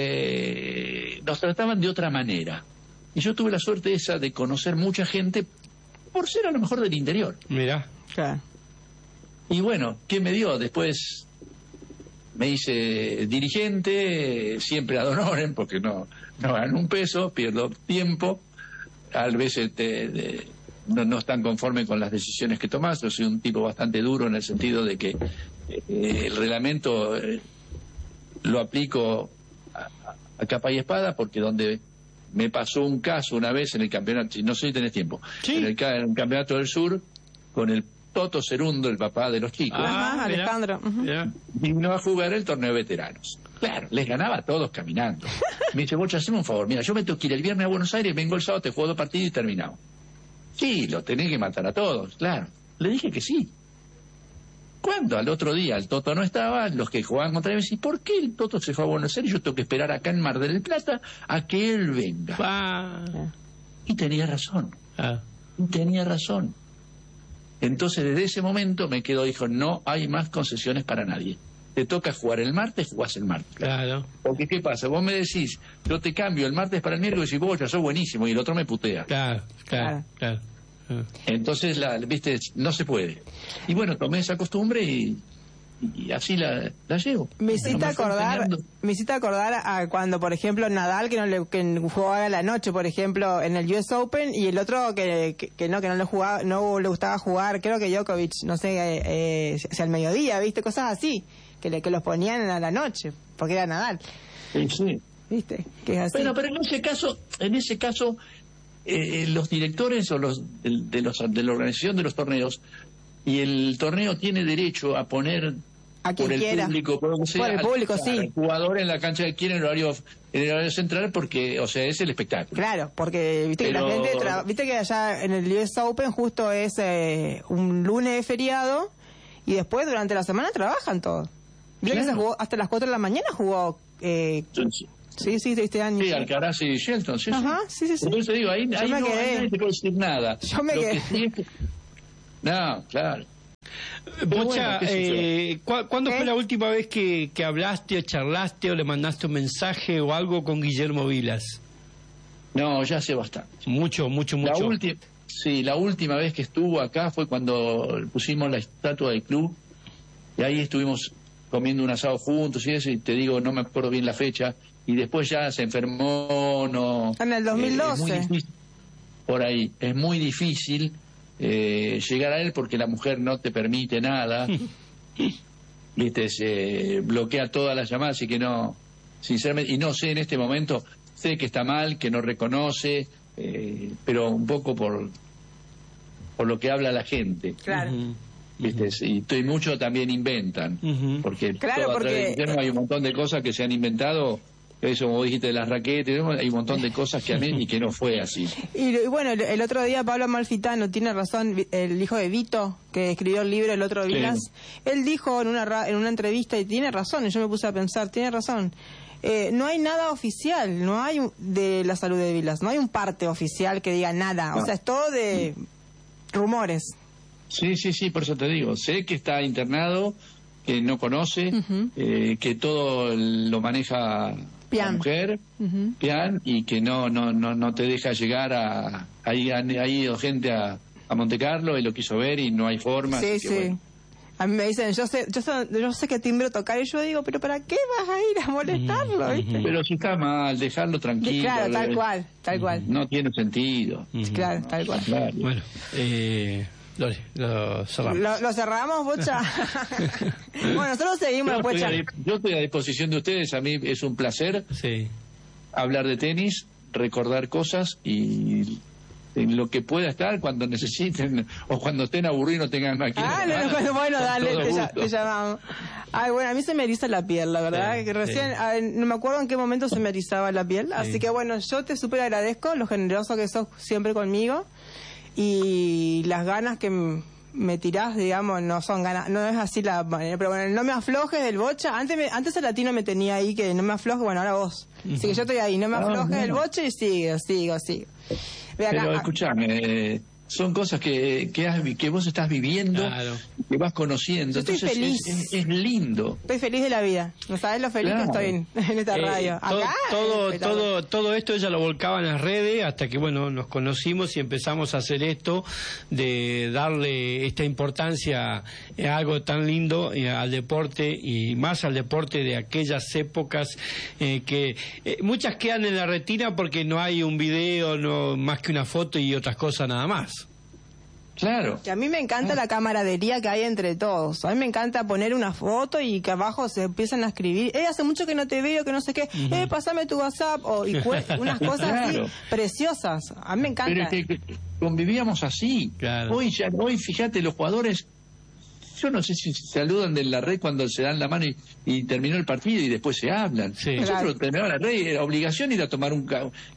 eh, nos trataban de otra manera. Y yo tuve la suerte esa de conocer mucha gente por ser a lo mejor del interior. Mira. Claro. Y bueno, ¿qué me dio? Después me hice dirigente, siempre ad honorem, porque no, no gano un peso, pierdo tiempo. A veces te, te, no, no están conformes con las decisiones que tomás. Yo soy un tipo bastante duro en el sentido de que eh, el reglamento... Eh, lo aplico a, a capa y espada, porque donde me pasó un caso una vez en el campeonato, no sé si tenés tiempo, ¿sí? en, el, en el campeonato del sur, con el Toto Cerundo, el papá de los chicos. Ah, Alejandro. Uh-huh. Vino a jugar el torneo de veteranos. Claro, les ganaba a todos caminando. Me dice, Bocha, haceme un favor, mira, yo me tengo que ir el viernes a Buenos Aires, vengo el sábado, te juego dos partidos y terminamos. Sí, los tenés que matar a todos, claro. Le dije que sí. Cuando al otro día el Toto no estaba, los que jugaban contra él me decían, ¿por qué el Toto se fue a Buenos Aires? Yo tengo que esperar acá en Mar del Plata a que él venga. Ah. Y tenía razón. Ah. Y tenía razón. Entonces desde ese momento me quedó, dijo, no hay más concesiones para nadie. Te toca jugar el martes, jugás el martes. Claro. Porque ¿qué pasa? Vos me decís, yo te cambio el martes para el miércoles y vos ya sos buenísimo, y el otro me putea. Claro, claro, claro. Entonces, la, viste, no se puede. Y bueno, tomé esa costumbre y, y así la, la llevo. Me hiciste no me acordar, me hiciste acordar a cuando, por ejemplo, Nadal, que no le que jugaba a la noche, por ejemplo, en el U S Open, y el otro que, que, que no, que no le jugaba, no le gustaba jugar, creo que Djokovic, no sé, eh, hacia el mediodía, viste, cosas así, que le, que los ponían a la noche, porque era Nadal. Sí, sí. ¿Viste? Que es así. Bueno, pero en ese caso, en ese caso, eh, los directores o los de, de los de la organización de los torneos y el torneo tiene derecho a poner a quien por el quiera. público, por, lo que sea, por el público, al, sí. al jugador en la cancha que quiere en el horario en el horario central porque, o sea, es el espectáculo. Claro, porque viste Pero... que la gente, tra... viste que allá en el U S Open justo es eh, un lunes de feriado y después durante la semana trabajan todos. Viste claro. que se jugó hasta las cuatro de la mañana jugó. Eh... Sí. Sí, sí, este año. Sí, Alcaraz y Shelton, sí, Ajá, sí, sí, sí. Entonces te digo, ahí, ahí no, ahí no te puedo decir nada. Yo me Lo quedé. Que sí es que... No, claro. Bocha, bueno, eh, ¿cu ¿cuándo ¿Eh? fue la última vez que, que hablaste o charlaste o le mandaste un mensaje o algo con Guillermo Vilas? No, ya hace bastante. Mucho, mucho, mucho. La última, sí, la última vez que estuvo acá fue cuando pusimos la estatua del club y ahí estuvimos comiendo un asado juntos y eso, y te digo, no me acuerdo bien la fecha, y después ya se enfermó, no... En el dos mil doce. Eh, es muy difícil, por ahí, es muy difícil eh, llegar a él porque la mujer no te permite nada, viste, se bloquea todas las llamadas y que no, sinceramente, y no sé en este momento, sé que está mal, que no reconoce, eh, pero un poco por, por lo que habla la gente. Claro. Uh-huh. ¿Viste? Y, y mucho también inventan, uh-huh. porque, claro, todo porque... a través del hay un montón de cosas que se han inventado, eso como dijiste de las raquetas, hay un montón de cosas que han hecho y que no fue así. Y, y bueno, el, el otro día Pablo Amalfitano, tiene razón, el hijo de Vito, que escribió el libro El otro Vilas, sí. Él dijo en una, en una entrevista, y tiene razón, y yo me puse a pensar, tiene razón, eh, no hay nada oficial, no hay de la salud de Vilas, no hay un parte oficial que diga nada, no. O sea, es todo de rumores. Sí, sí, sí, por eso te digo. Sé que está internado, que no conoce, uh-huh. eh, que todo lo maneja Pian. La mujer, uh-huh. Pian, y que no no no no te deja llegar a... Ahí ha ido gente a, a Monte Carlo y lo quiso ver y no hay forma. Sí, sí. Bueno. A mí me dicen, yo sé, yo sé, yo sé qué timbre tocar, y yo digo, pero ¿para qué vas a ir a molestarlo? ¿Viste? Pero si está mal, dejarlo tranquilo. Claro, tal cual, tal cual. No tiene sentido. Claro, tal cual. Claro. Bueno, eh... Lo, lo cerramos. ¿Lo, lo cerramos, Bocha? Bueno, nosotros seguimos, yo Bocha. Estoy a, yo estoy a disposición de ustedes. A mí es un placer sí. hablar de tenis, recordar cosas y en lo que pueda estar cuando necesiten o cuando estén aburridos y no tengan máquina. Ah, no, no, bueno, dale, te, ya, te llamamos. Ay, bueno, a mí se me eriza la piel, la verdad. Sí, que recién, sí. ver, no me acuerdo en qué momento se me erizaba la piel. Sí. Así que bueno, yo te súper agradezco lo generoso que sos siempre conmigo. Y las ganas que me tirás, digamos, no son ganas, no es así la manera, pero bueno, no me aflojes del Bocha. Antes me, antes el latino me tenía ahí que no me afloje, bueno, ahora vos. Uh-huh. Así que yo estoy ahí, no me aflojes oh, del Bocha y sigo, sigo, sigo. Ve acá, pero escuchame, eh, son cosas que que, has, que vos estás viviendo, claro. Que vas conociendo. Yo estoy entonces feliz. Es, es, es lindo. Estoy feliz de la vida. No sabés lo feliz claro. que estoy en, en esta eh, radio. To, acá. Todo, eh, todo, todo esto ella lo volcaba en las redes hasta que bueno nos conocimos y empezamos a hacer esto de darle esta importancia a algo tan lindo eh, al deporte y más al deporte de aquellas épocas eh, que eh, muchas quedan en la retina porque no hay un video, no más que una foto y otras cosas nada más. Claro. Que a mí me encanta ah. la camaradería que hay entre todos. A mí me encanta poner una foto y que abajo se empiezan a escribir. Eh, hace mucho que no te veo, que no sé qué. Uh-huh. Eh, pásame tu WhatsApp. O, y unas cosas claro. así preciosas. A mí me encanta. Pero es que, que convivíamos así. Claro. Hoy, ya, hoy, fíjate, los jugadores... Yo no sé si se saludan de la red cuando se dan la mano y, y terminó el partido y después se hablan. Sí. Nosotros claro. terminaba la red y era obligación ir a tomar un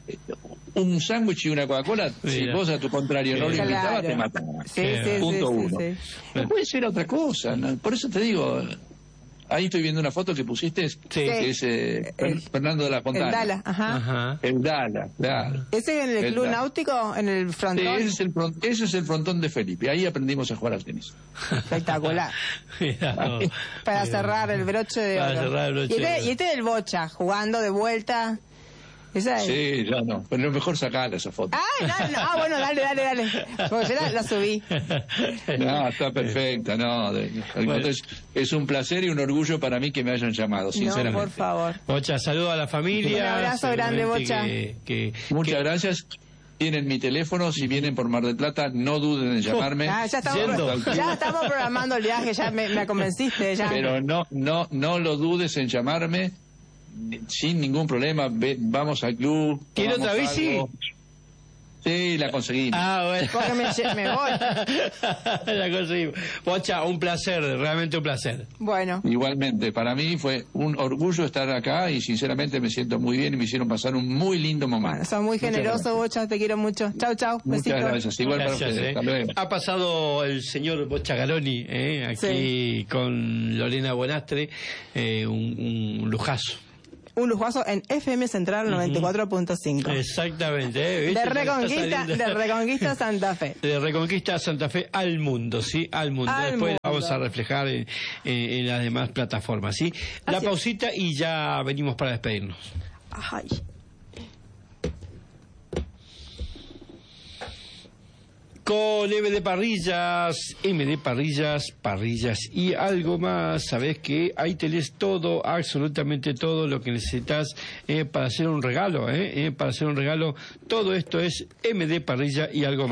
un sándwich y una Coca-Cola. Mira. Si vos a tu contrario no lo claro. invitabas, te mataban. Sí, sí, Punto sí, uno. Sí, sí. No puede ser otra cosa. ¿no? Por eso te digo... Ahí estoy viendo una foto que pusiste, sí. que es eh, el, Fernando de la Fontana. El Dala, ajá. ajá. El Dala, claro. ¿Ese en el, el Club Dala. Náutico, en el frontón? Sí, ese es el, ese es el frontón de Felipe. Ahí aprendimos a jugar al tenis. Espectacular. Cuidado. Para cerrar el broche de Para oro. cerrar el broche y, este, de oro. y este del Bocha, jugando de vuelta. ¿Esa es? Sí, ya no. Pero lo mejor sacarle esa foto. Ah, dale, no. ah, bueno, dale, dale, dale. Porque yo la, la subí. No, está perfecta, no. De, bueno. es, es un placer y un orgullo para mí que me hayan llamado, sinceramente. No, por favor. Bocha, saludo a la familia. Un abrazo grande, Bocha. Que, que, Muchas que... gracias. Tienen mi teléfono, si vienen por Mar del Plata, no duden en llamarme. Ah, ya, estamos, ya estamos programando el viaje, ya me, me convenciste. Ya. Pero no, no, no lo dudes en llamarme. sin ningún problema, ve, vamos al club. ¿Tiene otra bici? Algo. Sí, la conseguimos. Ah, bueno. Porque me, me voy. La conseguimos. Bocha, un placer, realmente un placer. Bueno. Igualmente, para mí fue un orgullo estar acá y sinceramente me siento muy bien y me hicieron pasar un muy lindo momento. Bueno, sos muy generoso, Bocha, te quiero mucho. Chau, chau. Muchas besito. gracias, igual Gracias, para ustedes. eh. Hasta luego. Ha pasado el señor Bocha Garoni, eh, aquí sí. con Lorena Bonastre, eh, un, un lujazo. Un lujazo en F M Central noventa y cuatro punto cinco. Exactamente. ¿eh? De Reconquista, de Reconquista Santa Fe. De Reconquista Santa Fe al mundo, ¿sí? Al mundo. Al Después mundo. vamos a reflejar en, en, en las demás plataformas, ¿sí? La Así pausita y ya venimos para despedirnos. Ay. Con M D Parrillas, M D Parrillas, parrillas y algo más. Sabes que ahí tenés todo, absolutamente todo lo que necesitas eh, para hacer un regalo, eh, eh, para hacer un regalo. Todo esto es M D Parrilla y algo más.